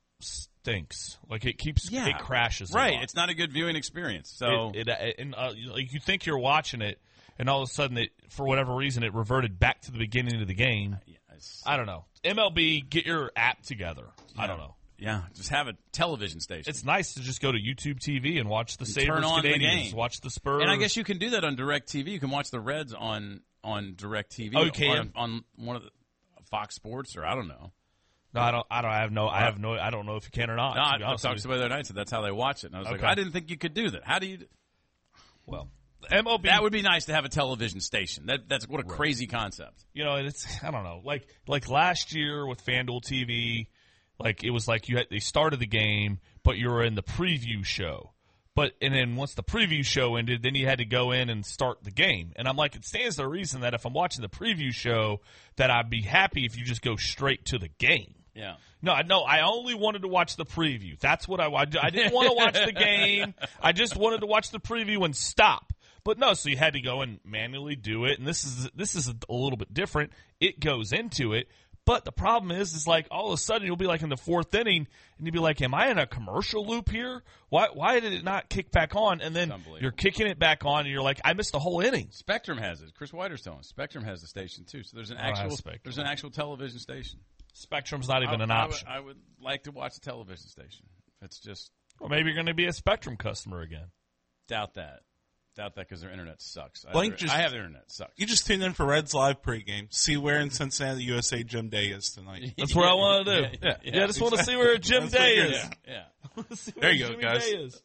Speaker 3: stinks. Like, it crashes.
Speaker 2: Right,
Speaker 3: a lot.
Speaker 2: It's not a good viewing experience. So
Speaker 3: like, you think you're watching it, and all of a sudden, for whatever reason, it reverted back to the beginning of the game. I don't know. MLB, get your app together. Yeah. I don't know.
Speaker 2: Yeah, just have a television station.
Speaker 3: It's nice to just go to YouTube TV and watch the Sabres Canadians, watch the Spurs.
Speaker 2: And I guess you can do that on DirecTV. You can watch the Reds on DirecTV.
Speaker 3: Oh, you can?
Speaker 2: On one of the Fox Sports, or I don't know.
Speaker 3: No, I don't know if you can or not.
Speaker 2: No, I talked to somebody the other night, so that's how they watch it. And I was like, I didn't think you could do that. How do you?
Speaker 3: Well, MLB.
Speaker 2: That would be nice to have a television station. That's what a crazy concept.
Speaker 3: You know, it's, I don't know. Like last year with FanDuel TV. Like, it was like they started the game, but you were in the preview show. And then once the preview show ended, then you had to go in and start the game. And I'm like, it stands to reason that if I'm watching the preview show, that I'd be happy if you just go straight to the game.
Speaker 2: Yeah.
Speaker 3: No, I only wanted to watch the preview. That's what I didn't want to watch the game. I just wanted to watch the preview and stop. But no, so you had to go and manually do it. And this is a little bit different. It goes into it. But the problem is like all of a sudden you'll be like in the 4th inning and you'll be like, am I in a commercial loop here? Why did it not kick back on? And then you're kicking it back on and you're like, I missed the whole inning.
Speaker 2: Spectrum has it. Chris Whiter's telling us Spectrum has the station too. So there's an actual television station.
Speaker 3: Spectrum's not even an option.
Speaker 2: I would like to watch a television station. It's just.
Speaker 3: Well, maybe you're going to be a Spectrum customer again.
Speaker 2: Doubt that because their internet sucks. I have their internet sucks.
Speaker 1: You just tune in for Reds Live pregame. See where in Cincinnati, USA, Jim Day is tonight.
Speaker 3: That's what I want to do. Yeah, I just want to see where Jim Day is.
Speaker 2: Yeah.
Speaker 1: There you go, guys.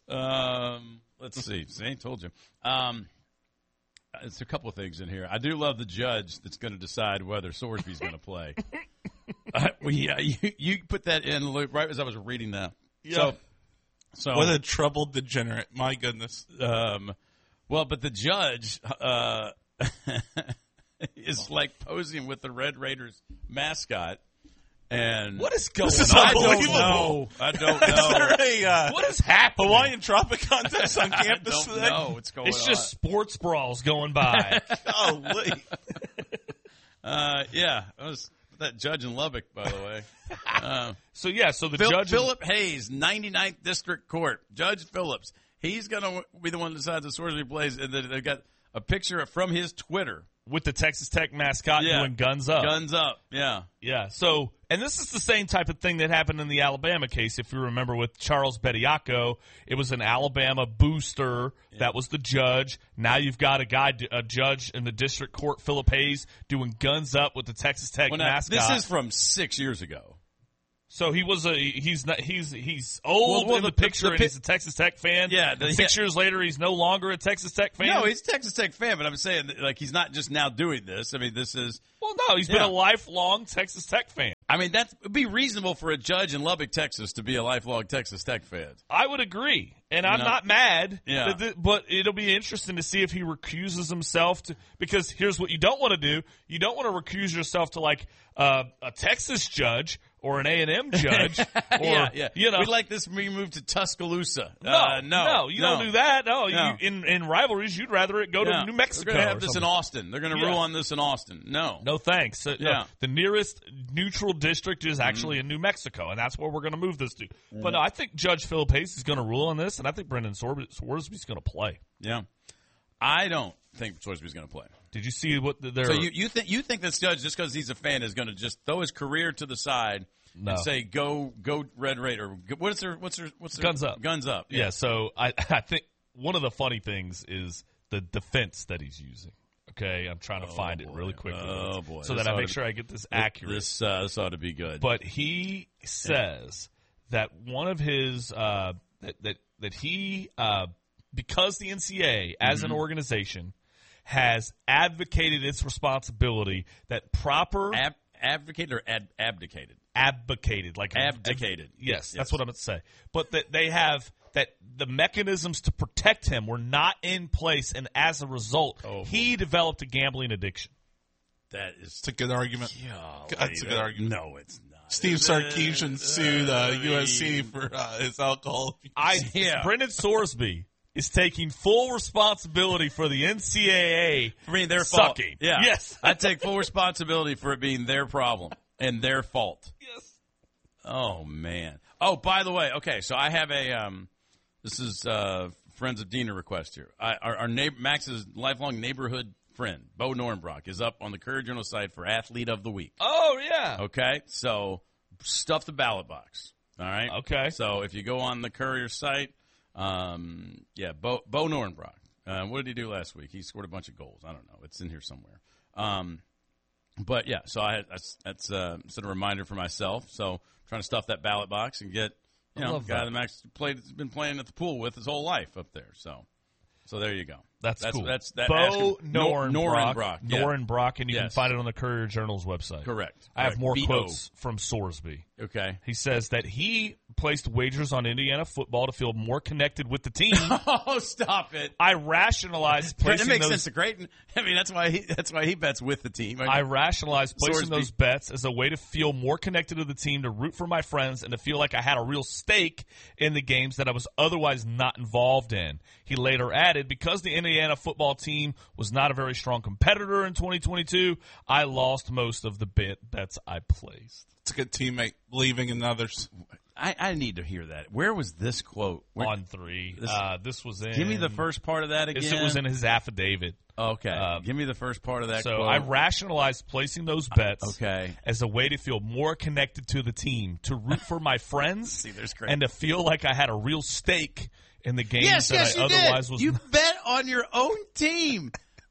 Speaker 2: Let's see. See, I told you. It's a couple of things in here. I do love the judge that's going to decide whether Sorsby's going to play. You put that in right as I was reading that.
Speaker 3: Yeah.
Speaker 2: So
Speaker 1: what a troubled degenerate. My goodness.
Speaker 2: Well, but the judge is like posing with the Red Raiders mascot. And
Speaker 3: what is going
Speaker 1: on?
Speaker 2: I don't know.
Speaker 1: Is there
Speaker 3: what is happening?
Speaker 1: Hawaiian Tropic contest on campus today?
Speaker 2: No, what's going on?
Speaker 3: It's just sports brawls going by.
Speaker 1: Golly.
Speaker 2: Yeah, it was that judge in Lubbock, by the way.
Speaker 3: So the judge
Speaker 2: Philip Hayes, 99th District Court, Judge Phillips. He's going to be the one that decides the Sorsby plays, and they've got a picture from his Twitter
Speaker 3: with the Texas Tech mascot doing guns up.
Speaker 2: Guns up, yeah.
Speaker 3: Yeah, so, and this is the same type of thing that happened in the Alabama case. If you remember with Charles Bediako, it was an Alabama booster that was the judge. Now you've got a judge in the district court, Philip Hayes, doing guns up with the Texas Tech mascot.
Speaker 2: This is from 6 years ago.
Speaker 3: So he's old in the picture, and he's a Texas Tech fan.
Speaker 2: Yeah,
Speaker 3: 6 years later, he's no longer a Texas Tech fan.
Speaker 2: No, he's a Texas Tech fan, but I'm saying like he's not just now doing this. I mean, this is
Speaker 3: he's been a lifelong Texas Tech fan.
Speaker 2: I mean, that would be reasonable for a judge in Lubbock, Texas, to be a lifelong Texas Tech fan.
Speaker 3: I would agree, and I'm not mad.
Speaker 2: Yeah.
Speaker 3: But it'll be interesting to see if he recuses himself because here's what you don't want to do: you don't want to recuse yourself to like a Texas judge or an A&M judge. Or,
Speaker 2: You know, we like this when we move to Tuscaloosa.
Speaker 3: No, you don't do that. No. In rivalries, you'd rather it go to New Mexico.
Speaker 2: We're going to have this in Austin. They're going to rule on this in Austin. No
Speaker 3: thanks. The nearest neutral district is actually in New Mexico, and that's where we're going to move this to. But no, I think Judge Philip Hayes is going to rule on this, and I think Brendan Sorsby's going to play.
Speaker 2: Yeah, I don't think Sorsby's going to play.
Speaker 3: Did you see what they're?
Speaker 2: So you think this judge, just because he's a fan, is going to just throw his career to the side and say go Red Raider? What's their
Speaker 3: guns up?
Speaker 2: Guns up.
Speaker 3: Yeah. So I think one of the funny things is the defense that he's using. Okay, I'm trying to find it really quickly.
Speaker 2: Oh boy!
Speaker 3: So that I make sure I get this accurate.
Speaker 2: This ought to be good.
Speaker 3: But he says that one of his that he because the NCAA as an organization has advocated its responsibility that proper
Speaker 2: advocated or abdicated.
Speaker 3: Abdicated, like
Speaker 2: abdicated.
Speaker 3: Yes, that's what I'm going to say. But that they have that the mechanisms to protect him were not in place, and as a result, he developed a gambling addiction.
Speaker 1: It's a good argument. That's a good argument.
Speaker 2: No, it's not.
Speaker 1: Steve Sarkisian sued USC for his alcohol abuse.
Speaker 3: Brendan Sorsby is taking full responsibility for the NCAA.
Speaker 2: I mean, their
Speaker 3: sucking.
Speaker 2: Fault. Yeah.
Speaker 3: Yes.
Speaker 2: I take full responsibility for it being their problem and their fault.
Speaker 3: Yes.
Speaker 2: Oh, man. Oh, by the way, okay, so I have this is Friends of Diener request here. Our neighbor, Max's lifelong neighborhood friend, Bo Nornbrock, is up on the Courier Journal site for Athlete of the Week.
Speaker 3: Oh, yeah.
Speaker 2: Okay, so stuff the ballot box. All right?
Speaker 3: Okay.
Speaker 2: So if you go on the Courier site, Bo Nornbrock. What did he do last week? He scored a bunch of goals. I don't know. It's in here somewhere. But yeah, so that's sort of a reminder for myself. So trying to stuff that ballot box and get the guy that Max has been playing at the pool with his whole life up there. So there you go.
Speaker 3: That's cool.
Speaker 2: That's
Speaker 3: Bo Nornbrock.
Speaker 2: Yeah.
Speaker 3: Nornbrock, and you can find it on the Courier Journal's website.
Speaker 2: Correct.
Speaker 3: I have more quotes from Sorsby.
Speaker 2: Okay.
Speaker 3: He says that he placed wagers on Indiana football to feel more connected with the team.
Speaker 2: Oh, stop it!
Speaker 3: I rationalized placing
Speaker 2: That makes sense to Creighton. I mean, that's why he bets with the team.
Speaker 3: I rationalized placing those bets as a way to feel more connected to the team, to root for my friends, and to feel like I had a real stake in the games that I was otherwise not involved in. He later added, because the Indiana football team was not a very strong competitor in 2022, I lost most of the bets I placed.
Speaker 1: It's a good teammate believing in others.
Speaker 2: I need to hear that. Where was this quote?
Speaker 3: On 3. This was in...
Speaker 2: Give me the first part of that again.
Speaker 3: It was in his affidavit.
Speaker 2: Okay. Give me the first part of that quote.
Speaker 3: So I rationalized placing those bets as a way to feel more connected to the team, to root for my friends, and to feel like I had a real stake in the games that I otherwise was.
Speaker 2: You bet on your own team.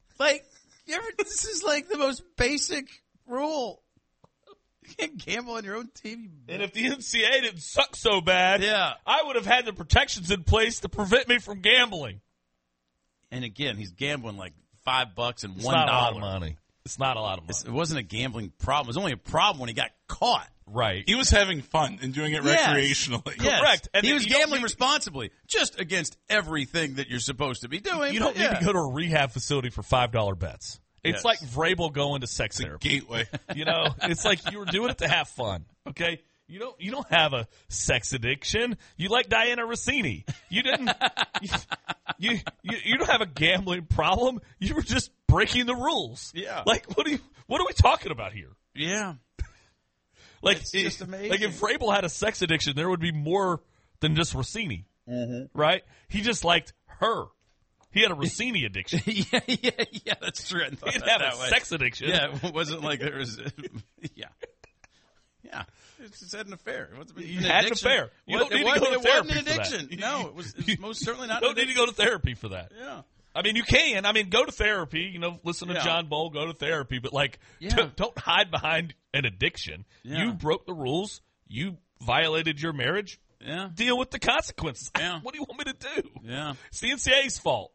Speaker 2: This is like the most basic rule. You can't gamble on your own team.
Speaker 3: And if the NCAA didn't suck so bad, I would have had the protections in place to prevent me from gambling.
Speaker 2: And again, he's gambling like $5 and $1.
Speaker 3: It's not a lot of money. It's not a lot of money.
Speaker 2: It wasn't a gambling problem. It was only a problem when he got caught.
Speaker 3: Right.
Speaker 1: He was having fun and doing it recreationally.
Speaker 2: Yes.
Speaker 3: Correct.
Speaker 2: And he was gambling responsibly, just against everything that you're supposed to be doing.
Speaker 3: You don't need to go to a rehab facility for $5 bets. It's like Vrabel going to sex therapy.
Speaker 1: Gateway.
Speaker 3: It's like you were doing it to have fun. Okay? You don't have a sex addiction. You like Diana Rossini. You didn't you don't have a gambling problem. You were just breaking the rules.
Speaker 2: Yeah.
Speaker 3: Like what are we talking about here?
Speaker 2: Yeah.
Speaker 3: It's just amazing. Like if Vrabel had a sex addiction, there would be more than just Rossini.
Speaker 2: Mm-hmm.
Speaker 3: Right? He just liked her. He had a Rossini addiction.
Speaker 2: yeah, that's true.
Speaker 3: He didn't have a sex addiction.
Speaker 2: Yeah, it wasn't like there was. Yeah. It's just had an affair.
Speaker 3: You had an affair. You don't need to go to therapy for that.
Speaker 2: It wasn't an addiction. No, it was most certainly not.
Speaker 3: You don't need to go to therapy for that.
Speaker 2: Yeah.
Speaker 3: I mean, you can. I mean, go to therapy. Listen to John Bull. Go to therapy. But don't hide behind an addiction. Yeah. You broke the rules. You violated your marriage.
Speaker 2: Yeah.
Speaker 3: Deal with the consequences.
Speaker 2: Yeah.
Speaker 3: What do you want me to do?
Speaker 2: Yeah.
Speaker 3: It's the NCAA's fault.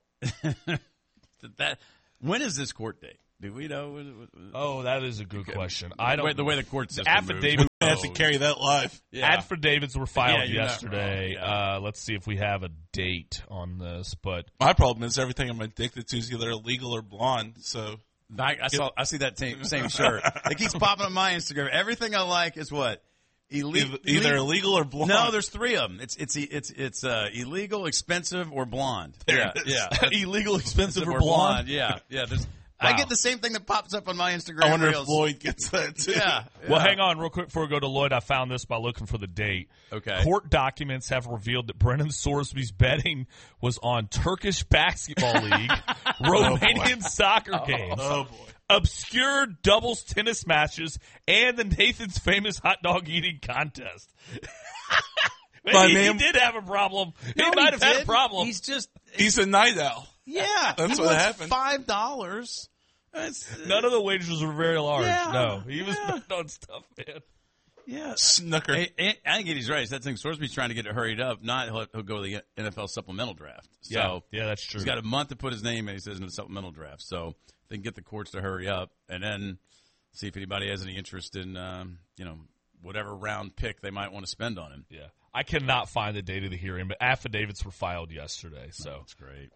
Speaker 2: When is this court date? Do we know?
Speaker 3: Oh, that is a good question. I don't.
Speaker 2: The way the court system
Speaker 3: affidavit
Speaker 1: have to carry that live.
Speaker 3: Yeah. Affidavits were filed yesterday. Let's see if we have a date on this. But
Speaker 1: my problem is everything I'm addicted to is either illegal or blonde. So
Speaker 2: I see that same shirt. It keeps popping on my Instagram. Everything I like is what.
Speaker 1: Either illegal or blonde.
Speaker 2: No, there's three of them. It's illegal, expensive, or blonde. Yeah.
Speaker 3: Illegal, expensive, or blonde.
Speaker 2: Yeah. I get the same thing that pops up on my Instagram.
Speaker 1: I wonder
Speaker 2: Reels.
Speaker 1: if Lloyd gets that too.
Speaker 2: Yeah.
Speaker 3: Well, hang on real quick before we go to Lloyd. I found this by looking for the date.
Speaker 2: Okay.
Speaker 3: Court documents have revealed that Brennan Sorsby's betting was on Turkish Basketball League, Romanian soccer games, obscure doubles tennis matches, and the Nathan's Famous hot dog eating contest. He did have a problem. He might have had a problem.
Speaker 1: He's a night owl.
Speaker 2: Yeah,
Speaker 1: that's what happened.
Speaker 2: $5.
Speaker 3: None of the wagers were very large.
Speaker 2: Yeah,
Speaker 3: no, he was betting on stuff, man.
Speaker 2: Yeah,
Speaker 1: snooker.
Speaker 2: I think he's right. That thing Sorsby's trying to get it hurried up. Not he'll go to the NFL supplemental draft. So
Speaker 3: yeah, that's true.
Speaker 2: He's got a month to put his name in. He says in the supplemental draft. So they can get the courts to hurry up and then see if anybody has any interest in whatever round pick they might want to spend on him.
Speaker 3: Yeah. I cannot find the date of the hearing, but affidavits were filed yesterday. So
Speaker 2: that's great.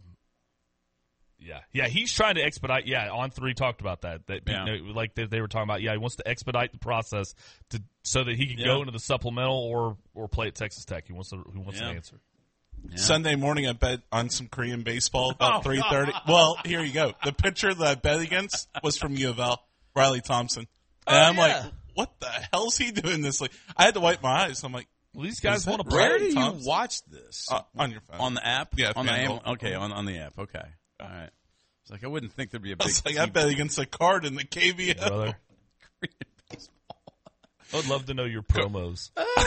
Speaker 3: Yeah, he's trying to expedite. Yeah, On3 talked about that. They were talking about. Yeah, he wants to expedite the process so that he can go into the supplemental or play at Texas Tech. He wants an answer.
Speaker 1: Yeah. Sunday morning, I bet on some Korean baseball about 3:30. Well, here you go. The pitcher that I bet against was from U of L, Riley Thompson, and I'm like, what the hell's he doing this? Like, I had to wipe my eyes. I'm like,
Speaker 3: well, these guys want to play.
Speaker 2: Where do you watch this?
Speaker 1: On your phone.
Speaker 2: On the app?
Speaker 1: Yeah.
Speaker 2: On the app? Okay, on the app. Okay. All right. It's like I wouldn't think there'd be a big.
Speaker 1: I bet against a card in the KBO.
Speaker 3: Brother. I would love to know your promos.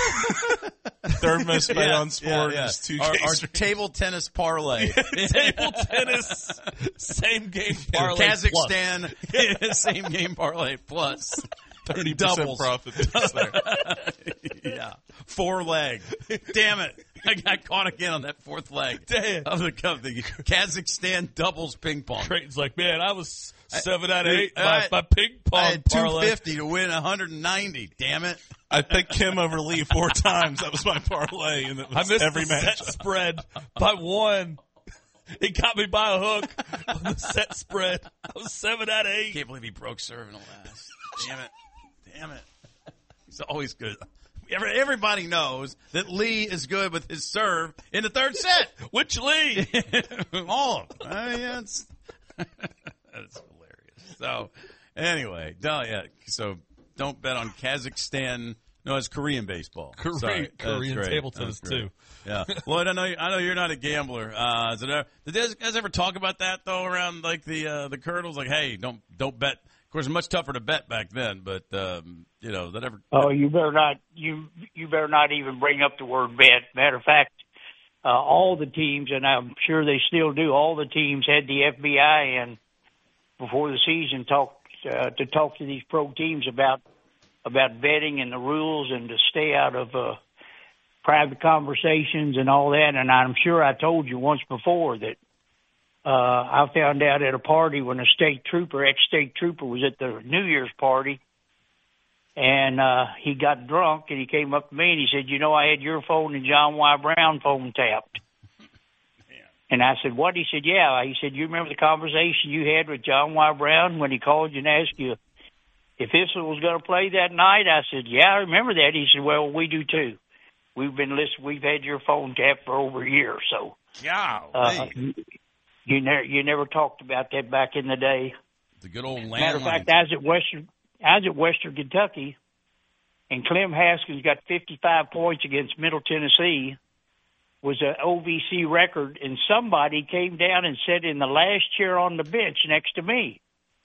Speaker 1: Third most bet on sport is 2K.
Speaker 2: Our table tennis parlay.
Speaker 3: Table tennis, same game parlay.
Speaker 2: Kazakhstan, same game parlay plus
Speaker 1: 30% profit.
Speaker 2: Yeah. 4 leg. Damn it. I got caught again on that 4th leg of the Kazakhstan doubles ping pong.
Speaker 3: Creighton's like, man, I was 7 out of 8 my ping pong
Speaker 2: I had 250 to win 190. Damn it.
Speaker 1: I picked Kim over Lee 4 times. That was my parlay, and it was
Speaker 3: I missed
Speaker 1: every
Speaker 3: the
Speaker 1: match.
Speaker 3: Set spread by 1. It got me by a hook on the set spread. I was 7 out of 8.
Speaker 2: Can't believe he broke serve in the last. Damn it. He's always good. Everybody knows that Lee is good with his serve in the 3rd set.
Speaker 3: Which Lee?
Speaker 2: All of them. I mean, that's hilarious. So, anyway, so don't bet on Kazakhstan. No, it's Korean baseball.
Speaker 3: Korean table tennis too.
Speaker 2: Yeah. Lloyd, I know you're not a gambler. Did you guys ever talk about that though around like the Colonels? Like, hey, don't bet. Of course, it's much tougher to bet back then, but that ever.
Speaker 13: Oh, you better not. You better not even bring up the word bet. Matter of fact, all the teams, and I'm sure they still do. All the teams had the FBI in before the season to talk to these pro teams about betting and the rules and to stay out of private conversations and all that. And I'm sure I told you once before that. I found out at a party when a ex-state trooper was at the New Year's party, and he got drunk, and he came up to me and he said, I had your phone and John Y. Brown phone tapped. And I said, what? He said, yeah. He said, you remember the conversation you had with John Y. Brown when he called you and asked you if Issel was going to play that night? I said, yeah, I remember that. He said, well, we do too. We've been listening. We've had your phone tapped for over a year, so.
Speaker 2: Yeah.
Speaker 13: You never talked about that back in the day.
Speaker 2: The good old landline.
Speaker 13: Matter of fact, I was at Western Kentucky, and Clem Haskins got 55 points against Middle Tennessee was an OVC record, and somebody came down and sat in the last chair on the bench next to me.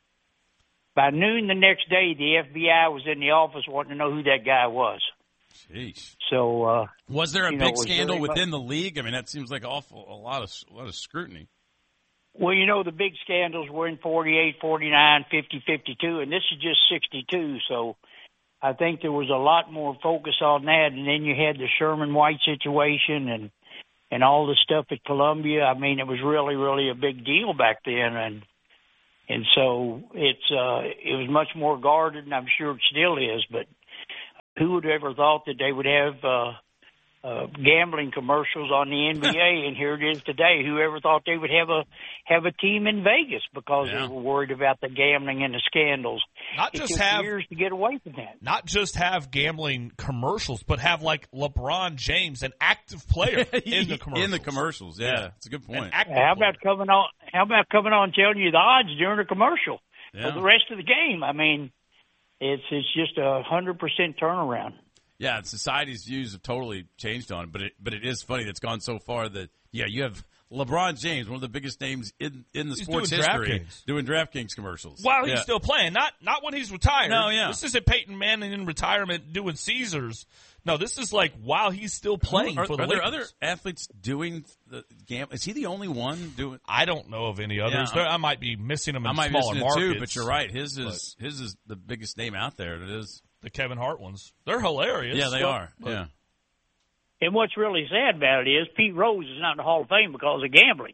Speaker 13: By noon the next day, the FBI was in the office wanting to know who that guy was.
Speaker 2: Jeez.
Speaker 13: So,
Speaker 2: was there a big scandal within the league? I mean, that seems like a lot of scrutiny.
Speaker 13: Well, the big scandals were in 48, 49, 50, 52, and this is just 62. So I think there was a lot more focus on that. And then you had the Sherman White situation and all the stuff at Columbia. I mean, it was really, really a big deal back then. And so it was much more guarded, and I'm sure it still is. But who would have ever thought that they would have gambling commercials on the NBA? And here it is today. Whoever thought they would have a team in Vegas because they were worried about the gambling and the scandals.
Speaker 3: It took
Speaker 13: years to get away from that.
Speaker 3: Not just have gambling commercials, but have like LeBron James, an active player in the commercials.
Speaker 2: In the commercials, yeah. That's a good point.
Speaker 13: How about coming on and telling you the odds during a commercial for the rest of the game? I mean, it's just 100% turnaround.
Speaker 2: Yeah, society's views have totally changed on it, but it is funny that it's gone so far that, you have LeBron James, one of the biggest names in the sports history, doing DraftKings commercials.
Speaker 3: While he's still playing, not when he's retired.
Speaker 2: No, yeah.
Speaker 3: This isn't Peyton Manning in retirement doing Caesars. No, this is like while he's still playing for the Lakers.
Speaker 2: Are there other athletes doing the gambling? Is he the only one doing?
Speaker 3: I don't know of any others. I might be missing them in smaller
Speaker 2: markets.
Speaker 3: Too,
Speaker 2: but you're right. His is the biggest name out there. It is.
Speaker 3: The Kevin Hart ones. They're hilarious.
Speaker 2: Yeah, they are. Yeah.
Speaker 13: And what's really sad about it is Pete Rose is not in the Hall of Fame because of gambling.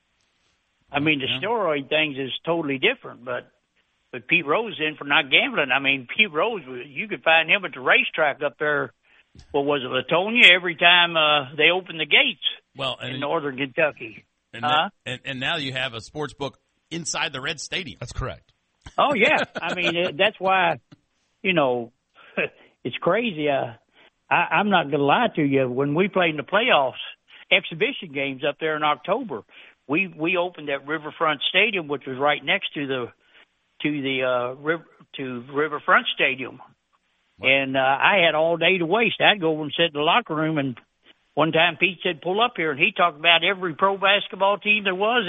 Speaker 13: I mean, the steroid things is totally different, but Pete Rose in for not gambling. I mean, Pete Rose, you could find him at the racetrack up there. What was it, Latonia? Every time they opened the gates in northern Kentucky.
Speaker 2: And now you have a sports book inside the Red Stadium.
Speaker 3: That's correct.
Speaker 13: Oh, yeah. I mean, that's why, it's crazy. I'm not going to lie to you. When we played in the playoffs, exhibition games up there in October, we opened that Riverfront Stadium, which was right next to Riverfront Stadium. What? And I had all day to waste. I'd go over and sit in the locker room, and one time Pete said, "Pull up here," and he talked about every pro basketball team there was,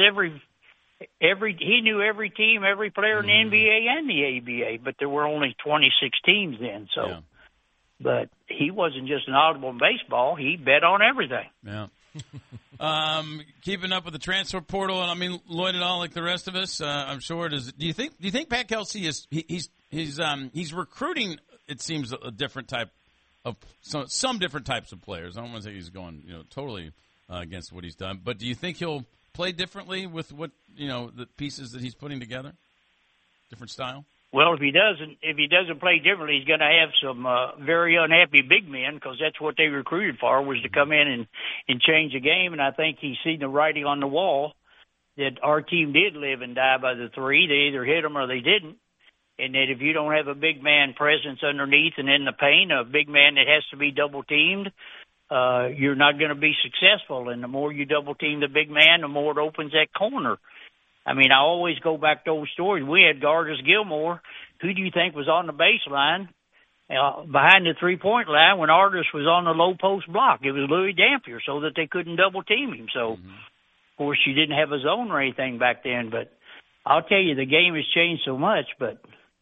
Speaker 13: he knew every team, every player in the NBA and the ABA, but there were only 26 teams then. So, but he wasn't just an audible in baseball; he bet on everything.
Speaker 2: Yeah. Keeping up with the transfer portal, and I mean Lloyd and all, like the rest of us, I'm sure. Do you think Pat Kelsey is he's recruiting? It seems a different type of some different types of players. I don't want to say he's going totally against what he's done, but do you think he'll play differently with what the pieces that he's putting together? Different style?
Speaker 13: Well, if he doesn't play differently, he's going to have some very unhappy big men, because that's what they recruited for, was to come in and change the game. And I think he's seen the writing on the wall that our team did live and die by the three. They either hit them or they didn't. And that if you don't have a big man presence underneath and in the paint, a big man that has to be double teamed, you're not going to be successful. And the more you double team the big man, the more it opens that corner. I mean, I always go back to old stories. We had Gardas Gilmore. Who do you think was on the baseline behind the three-point line when Artis was on the low post block? It was Louis Dampier, so that they couldn't double team him. So, Of course, you didn't have a zone or anything back then. But I'll tell you, the game has changed so much. But,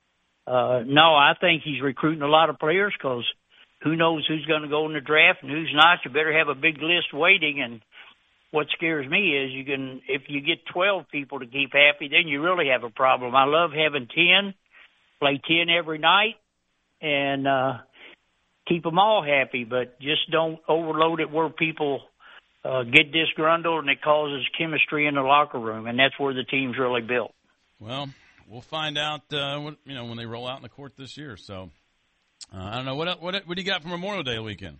Speaker 13: no, I think he's recruiting a lot of players, because who knows who's going to go in the draft and who's not. You better have a big list waiting. And what scares me is if you get 12 people to keep happy, then you really have a problem. I love having 10, play 10 every night, and keep them all happy, but just don't overload it where people get disgruntled and it causes chemistry in the locker room, and that's where the team's really built.
Speaker 2: Well, we'll find out when they roll out in the court this year. So I don't know what do you got for Memorial Day weekend?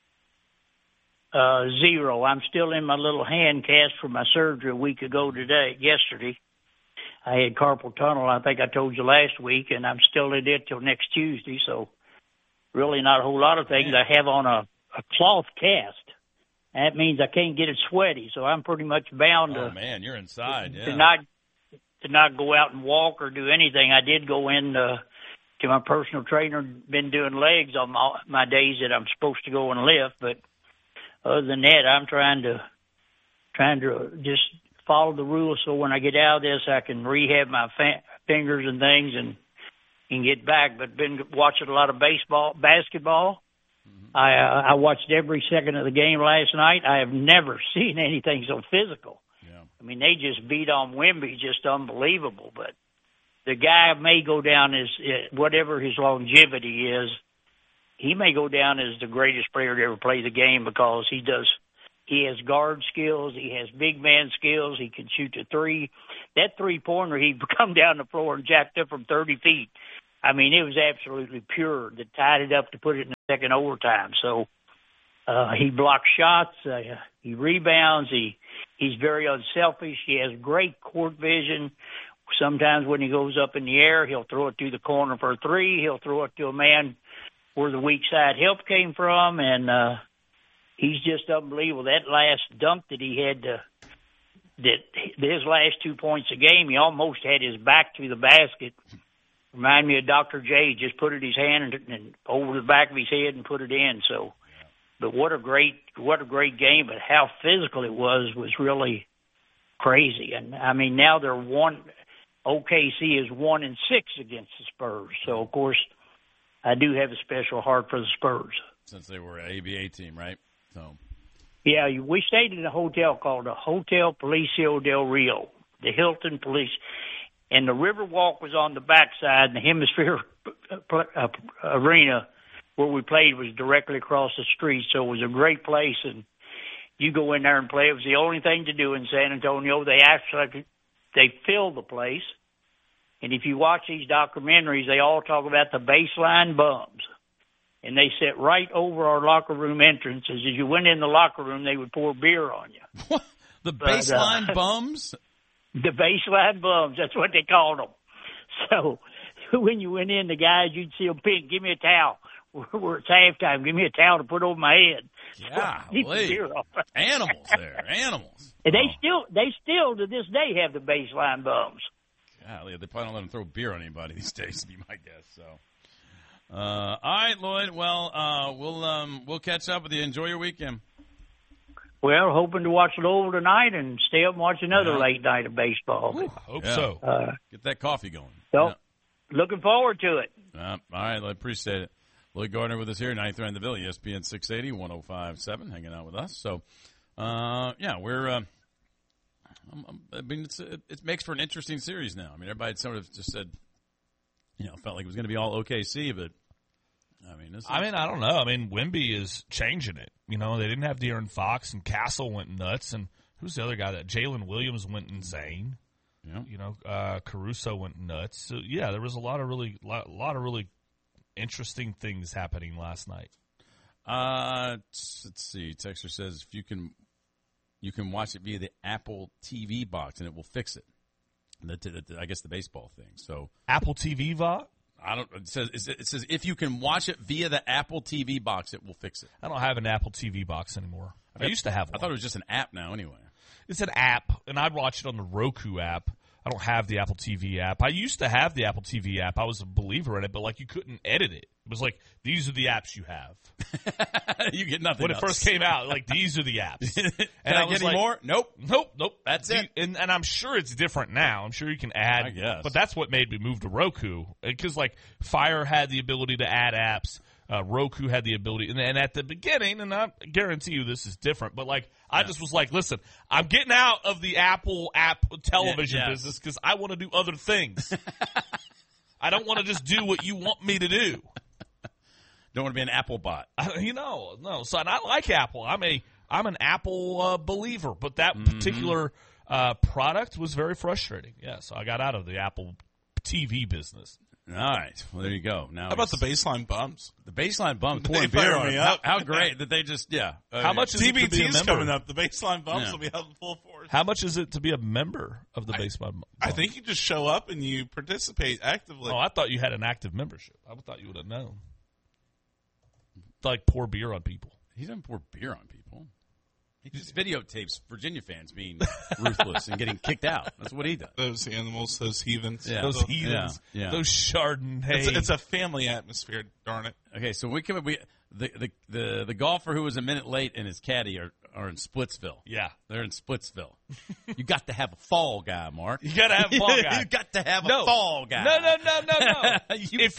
Speaker 13: 0. I'm still in my little hand cast for my surgery a week ago yesterday. I had carpal tunnel, I think I told you last week, and I'm still in it till next Tuesday, so really not a whole lot of things. I have on a cloth cast. That means I can't get it sweaty, so I'm pretty much bound to...
Speaker 2: Oh, man, you're inside,
Speaker 13: to not go out and walk or do anything. I did go in to my personal trainer, been doing legs on my days that I'm supposed to go and lift, but other than that, I'm trying to just follow the rules so when I get out of this, I can rehab my fingers and things and get back. But been watching a lot of basketball. Mm-hmm. I watched every second of the game last night. I have never seen anything so physical. Yeah. I mean, they just beat on Wemby, just unbelievable. But the guy may go down as, whatever his longevity is, he may go down as the greatest player to ever play the game because he has guard skills, he has big man skills, he can shoot the three. That three-pointer, he'd come down the floor and jacked up from 30 feet. I mean, it was absolutely pure that tied it up to put it in the second overtime. So he blocks shots, he rebounds, he's very unselfish, he has great court vision. Sometimes when he goes up in the air, he'll throw it through the corner for a three, he'll throw it to a man where the weak side help came from, and he's just unbelievable. That last dunk that he had, his last 2 points a game, he almost had his back to the basket. Remind me of Dr. J. Just put it his hand and over the back of his head and put it in. So, but what a great game! But how physical it was really crazy. And I mean, now they're OKC is 1-6 against the Spurs. So of course, I do have a special heart for the Spurs
Speaker 2: since they were an ABA team, right? So,
Speaker 13: yeah, we stayed in a hotel called the Hotel Palacio del Rio, the Hilton Police, and the Riverwalk was on the backside, and the Hemisphere Arena where we played was directly across the street. So it was a great place, and you go in there and play. It was the only thing to do in San Antonio. They filled the place, and if you watch these documentaries, they all talk about the baseline bums. And they sat right over our locker room entrances. As you went in the locker room, they would pour beer on you.
Speaker 2: What? The baseline bums?
Speaker 13: The baseline bums. That's what they called them. So when you went in, the guys, you'd see them pink, give me a towel. It's halftime. Give me a towel to put over my head.
Speaker 2: Yeah, animals there, animals.
Speaker 13: And they still to this day have the baseline bums.
Speaker 2: Golly, they probably don't let them throw beer on anybody these days, to be my guess. So. All right, Lloyd. Well, we'll catch up with you. Enjoy your weekend.
Speaker 13: Well, hoping to watch Louisville tonight and stay up and watch another late night of baseball.
Speaker 3: Ooh, I hope so.
Speaker 2: Get that coffee going.
Speaker 13: So, looking forward to it.
Speaker 2: All right, I appreciate it. Lloyd Gardner with us here, 93 in the Ville, ESPN 680, 105.7, hanging out with us. So, we're. I mean, it makes for an interesting series now. I mean, everybody sort of just said. Felt like it was going to be all OKC, but
Speaker 3: I don't know. I mean, Wemby is changing it. They didn't have De'Aaron Fox, and Castle went nuts, and who's the other guy? That Jalen Williams went insane. Yeah. Caruso went nuts. So yeah, there was a lot of really interesting things happening last night.
Speaker 2: Let's see. Texter says if you can watch it via the Apple TV box, and it will fix it. I guess the baseball thing. So
Speaker 3: Apple TV VOD?
Speaker 2: It says if you can watch it via the Apple TV box, it will fix it.
Speaker 3: I don't have an Apple TV box anymore. I used to have one.
Speaker 2: I thought it was just an app now. Anyway,
Speaker 3: it's an app, and I'd watch it on the Roku app. I don't have the Apple TV app. I used to have the Apple TV app. I was a believer in it, but you couldn't edit it. It was like, these are the apps you have.
Speaker 2: You get nothing
Speaker 3: when
Speaker 2: else.
Speaker 3: It first came out, these are the apps.
Speaker 2: And I get any more? Nope.
Speaker 3: That's it. And I'm sure it's different now. I'm sure you can add.
Speaker 2: I guess.
Speaker 3: But that's what made me move to Roku. Because Fire had the ability to add apps. Roku had the ability. And at the beginning, and I guarantee you this is different, but I just was listen, I'm getting out of the Apple app television business because I want to do other things. I don't want to just do what you want me to do.
Speaker 2: Don't want to be an Apple bot.
Speaker 3: No. So and I like Apple. I'm an Apple believer, but that particular product was very frustrating. Yeah, so I got out of the Apple TV business.
Speaker 2: All right. Well, there you go. Now,
Speaker 1: how about the baseline bums?
Speaker 2: The baseline bums pouring beer on me up. How great that they just
Speaker 3: How much is it to be a member?
Speaker 1: Coming up. The baseline bums will be out in full force.
Speaker 3: How much is it to be a member of the baseline bums?
Speaker 1: I think you just show up and you participate actively.
Speaker 3: Oh, I thought you had an active membership. I thought you would have known. Pour beer on people.
Speaker 2: He doesn't pour beer on people. He just videotapes Virginia fans being ruthless and getting kicked out. That's what he does.
Speaker 1: Those animals, those heathens.
Speaker 3: Yeah. Those heathens. Yeah. Those Chardonnay.
Speaker 1: It's a family atmosphere, darn it.
Speaker 2: Okay, so The golfer who was a minute late and his caddy are in Splitsville.
Speaker 3: Yeah.
Speaker 2: They're in Splitsville. You got to have a fall guy, Mark.
Speaker 3: You got to have a fall guy.
Speaker 2: You got to have a fall guy.
Speaker 3: No. If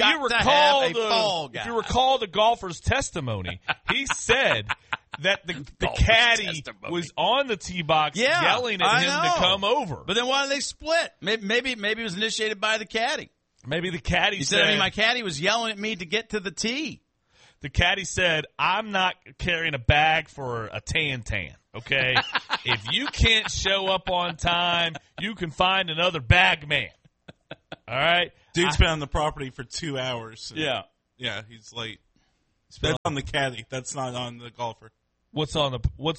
Speaker 3: you recall the golfer's testimony, he said that the caddy was on the tee box yelling at him to come over.
Speaker 2: But then why did they split? Maybe it was initiated by the caddy.
Speaker 3: Maybe the caddy
Speaker 2: said, my caddy was yelling at me to get to the tee.
Speaker 3: The caddy said, I'm not carrying a bag for a tan, okay? If you can't show up on time, you can find another bag man. All right?
Speaker 1: Dude's been on the property for 2 hours.
Speaker 2: Yeah.
Speaker 1: Yeah, he's late. That's on the caddy. That's not on the golfer.
Speaker 3: What's on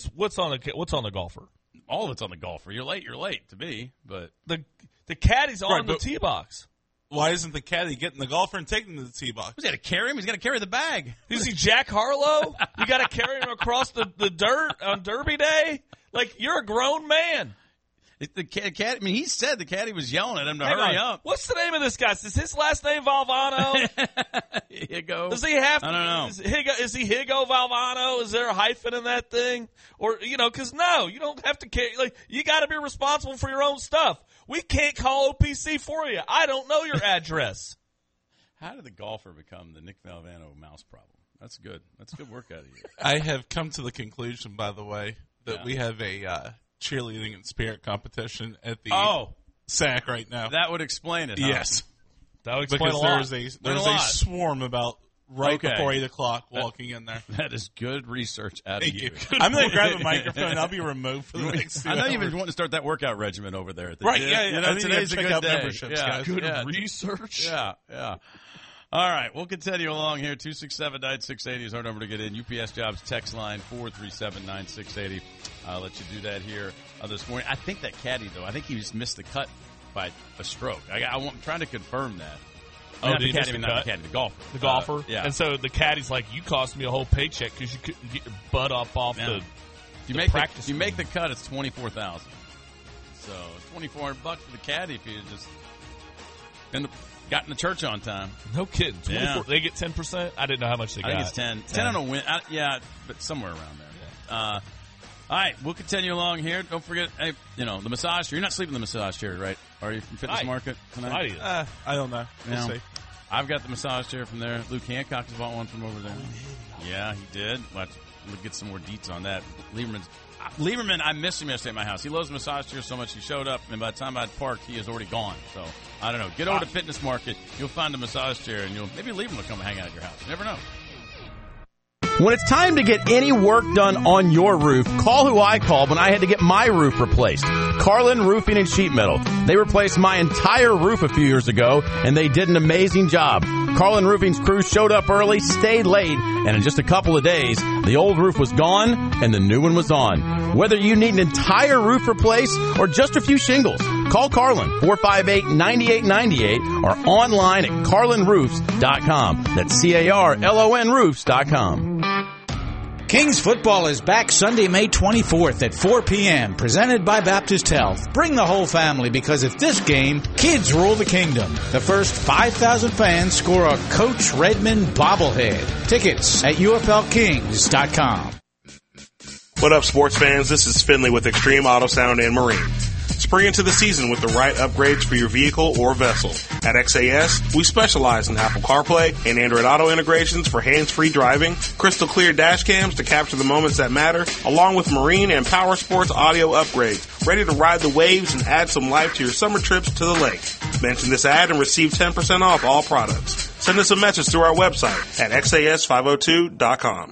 Speaker 3: the golfer?
Speaker 2: All of it's on the golfer. You're late to me, but
Speaker 3: the caddy's on the tee box.
Speaker 1: Why isn't the caddy getting the golfer and taking him to the tee box?
Speaker 2: He's got to carry him. He's got to carry the bag.
Speaker 3: Is he Jack Harlow? You got to carry him across the dirt on Derby Day? Like, you're a grown man.
Speaker 2: The caddy, I mean, he said the caddy was yelling at him to hurry up.
Speaker 3: What's the name of this guy? Is his last name Valvano?
Speaker 2: Higo.
Speaker 3: Does he have?
Speaker 2: I don't know.
Speaker 3: Is he Higo Valvano? Is there a hyphen in that thing? Or because you don't have to carry. Like, you got to be responsible for your own stuff. We can't call OPC for you. I don't know your address.
Speaker 2: How did the golfer become the Nick Valvano mouse problem? That's good. That's good work out of you.
Speaker 1: I have come to the conclusion, by the way, that we have a cheerleading and spirit competition at the SAC right now.
Speaker 2: That would explain it, huh?
Speaker 1: Yes.
Speaker 3: That would explain
Speaker 1: because
Speaker 3: a lot.
Speaker 1: There's a swarm about before 8 o'clock walking in there.
Speaker 2: That is good research out of you.
Speaker 1: I'm going to grab a microphone and I'll be removed for the next 2 hours.
Speaker 2: I know you've been wanting to start that workout regimen over there at the
Speaker 1: right,
Speaker 2: gym.
Speaker 1: Yeah.
Speaker 2: Today's a good day.
Speaker 1: Memberships, guys.
Speaker 3: Good research.
Speaker 2: Yeah. All right, we'll continue along here. 267-9680 is our number to get in. UPS Jobs text line 437-9680. I'll let you do that here this morning. I think that caddy, though, I think he just missed the cut by a stroke. I'm trying to confirm that.
Speaker 3: Not
Speaker 2: the
Speaker 3: caddy,
Speaker 2: the golfer.
Speaker 3: The golfer?
Speaker 2: Yeah.
Speaker 3: And so the caddy's like, you cost me a whole paycheck because you couldn't get your butt up off the practice.
Speaker 2: If you make the cut, it's $24,000. So $2,400 for the caddy if you just got in the church on time.
Speaker 3: No kidding. 24, they get 10%? I didn't know how much they got.
Speaker 2: I think it's 10. 10 on a win. But somewhere around there. Yeah. All right, we'll continue along here. Don't forget, the massage chair. You're not sleeping in the massage chair, right? Are you from Fitness Market tonight?
Speaker 1: I don't know. We'll see.
Speaker 2: I've got the massage chair from there. Luke Hancock has bought one from over there. Yeah, he did. We'll get some more deets on that. Lieberman, I missed him yesterday at my house. He loves the massage chair so much he showed up, and by the time I'd parked, he is already gone. So, I don't know. Get over to Fitness Market. You'll find a massage chair, and maybe Lieberman will come hang out at your house. You never know.
Speaker 7: When it's time to get any work done on your roof, call who I called when I had to get my roof replaced. Carlin Roofing and Sheet Metal. They replaced my entire roof a few years ago, and they did an amazing job. Carlin Roofing's crew showed up early, stayed late, and in just a couple of days, the old roof was gone and the new one was on. Whether you need an entire roof replaced or just a few shingles, call Carlin, 458-9898, or online at carlinroofs.com. That's CARLON roofs.com.
Speaker 14: Kings football is back Sunday, May 24th at 4 p.m., presented by Baptist Health. Bring the whole family because at this game, kids rule the kingdom. The first 5,000 fans score a Coach Redmond bobblehead. Tickets at UFLKings.com.
Speaker 15: What up, sports fans? This is Finley with Extreme Auto Sound and Marine. Spring into the season with the right upgrades for your vehicle or vessel. At XAS, we specialize in Apple CarPlay and Android Auto integrations for hands-free driving, crystal clear dash cams to capture the moments that matter, along with marine and power sports audio upgrades, ready to ride the waves and add some life to your summer trips to the lake. Mention this ad and receive 10% off all products. Send us a message through our website at xas502.com.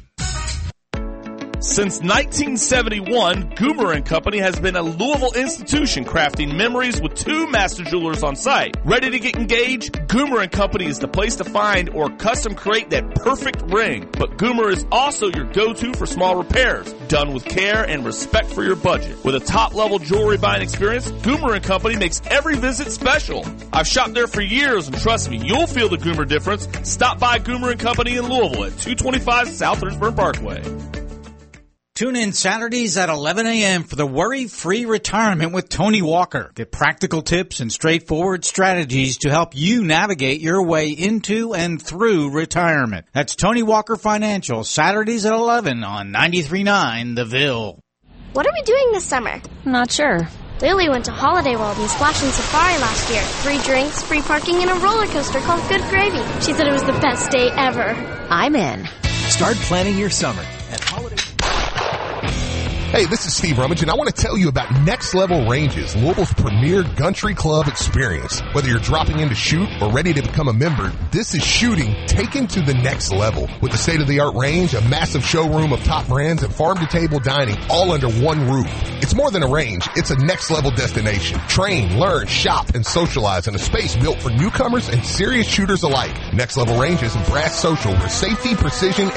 Speaker 3: Since 1971, Goomer & Company has been a Louisville institution crafting memories with 2 master jewelers on site. Ready to get engaged? Goomer & Company is the place to find or custom create that perfect ring. But Goomer is also your go-to for small repairs, done with care and respect for your budget. With a top-level jewelry buying experience, Goomer & Company makes every visit special. I've shopped there for years, and trust me, you'll feel the Goomer difference. Stop by Goomer & Company in Louisville at 225 South Richmond Parkway.
Speaker 14: Tune in Saturdays at 11 a.m. for the Worry-Free Retirement with Tony Walker. Get practical tips and straightforward strategies to help you navigate your way into and through retirement. That's Tony Walker Financial, Saturdays at 11 on 93.9 The Ville.
Speaker 16: What are we doing this summer?
Speaker 5: Not sure.
Speaker 16: Lily went to Holiday World and Splash and Safari last year. Free drinks, free parking, and a roller coaster called Good Gravy. She said it was the best day ever.
Speaker 5: I'm in.
Speaker 17: Start planning your summer at Holiday.
Speaker 18: Hey, this is Steve Rummage, and I want to tell you about Next Level Ranges, Louisville's premier country club experience. Whether you're dropping in to shoot or ready to become a member, this is shooting taken to the next level. With a state-of-the-art range, a massive showroom of top brands, and farm-to-table dining all under one roof. It's more than a range. It's a next-level destination. Train, learn, shop, and socialize in a space built for newcomers and serious shooters alike. Next Level Ranges and Brass Social, where safety, precision,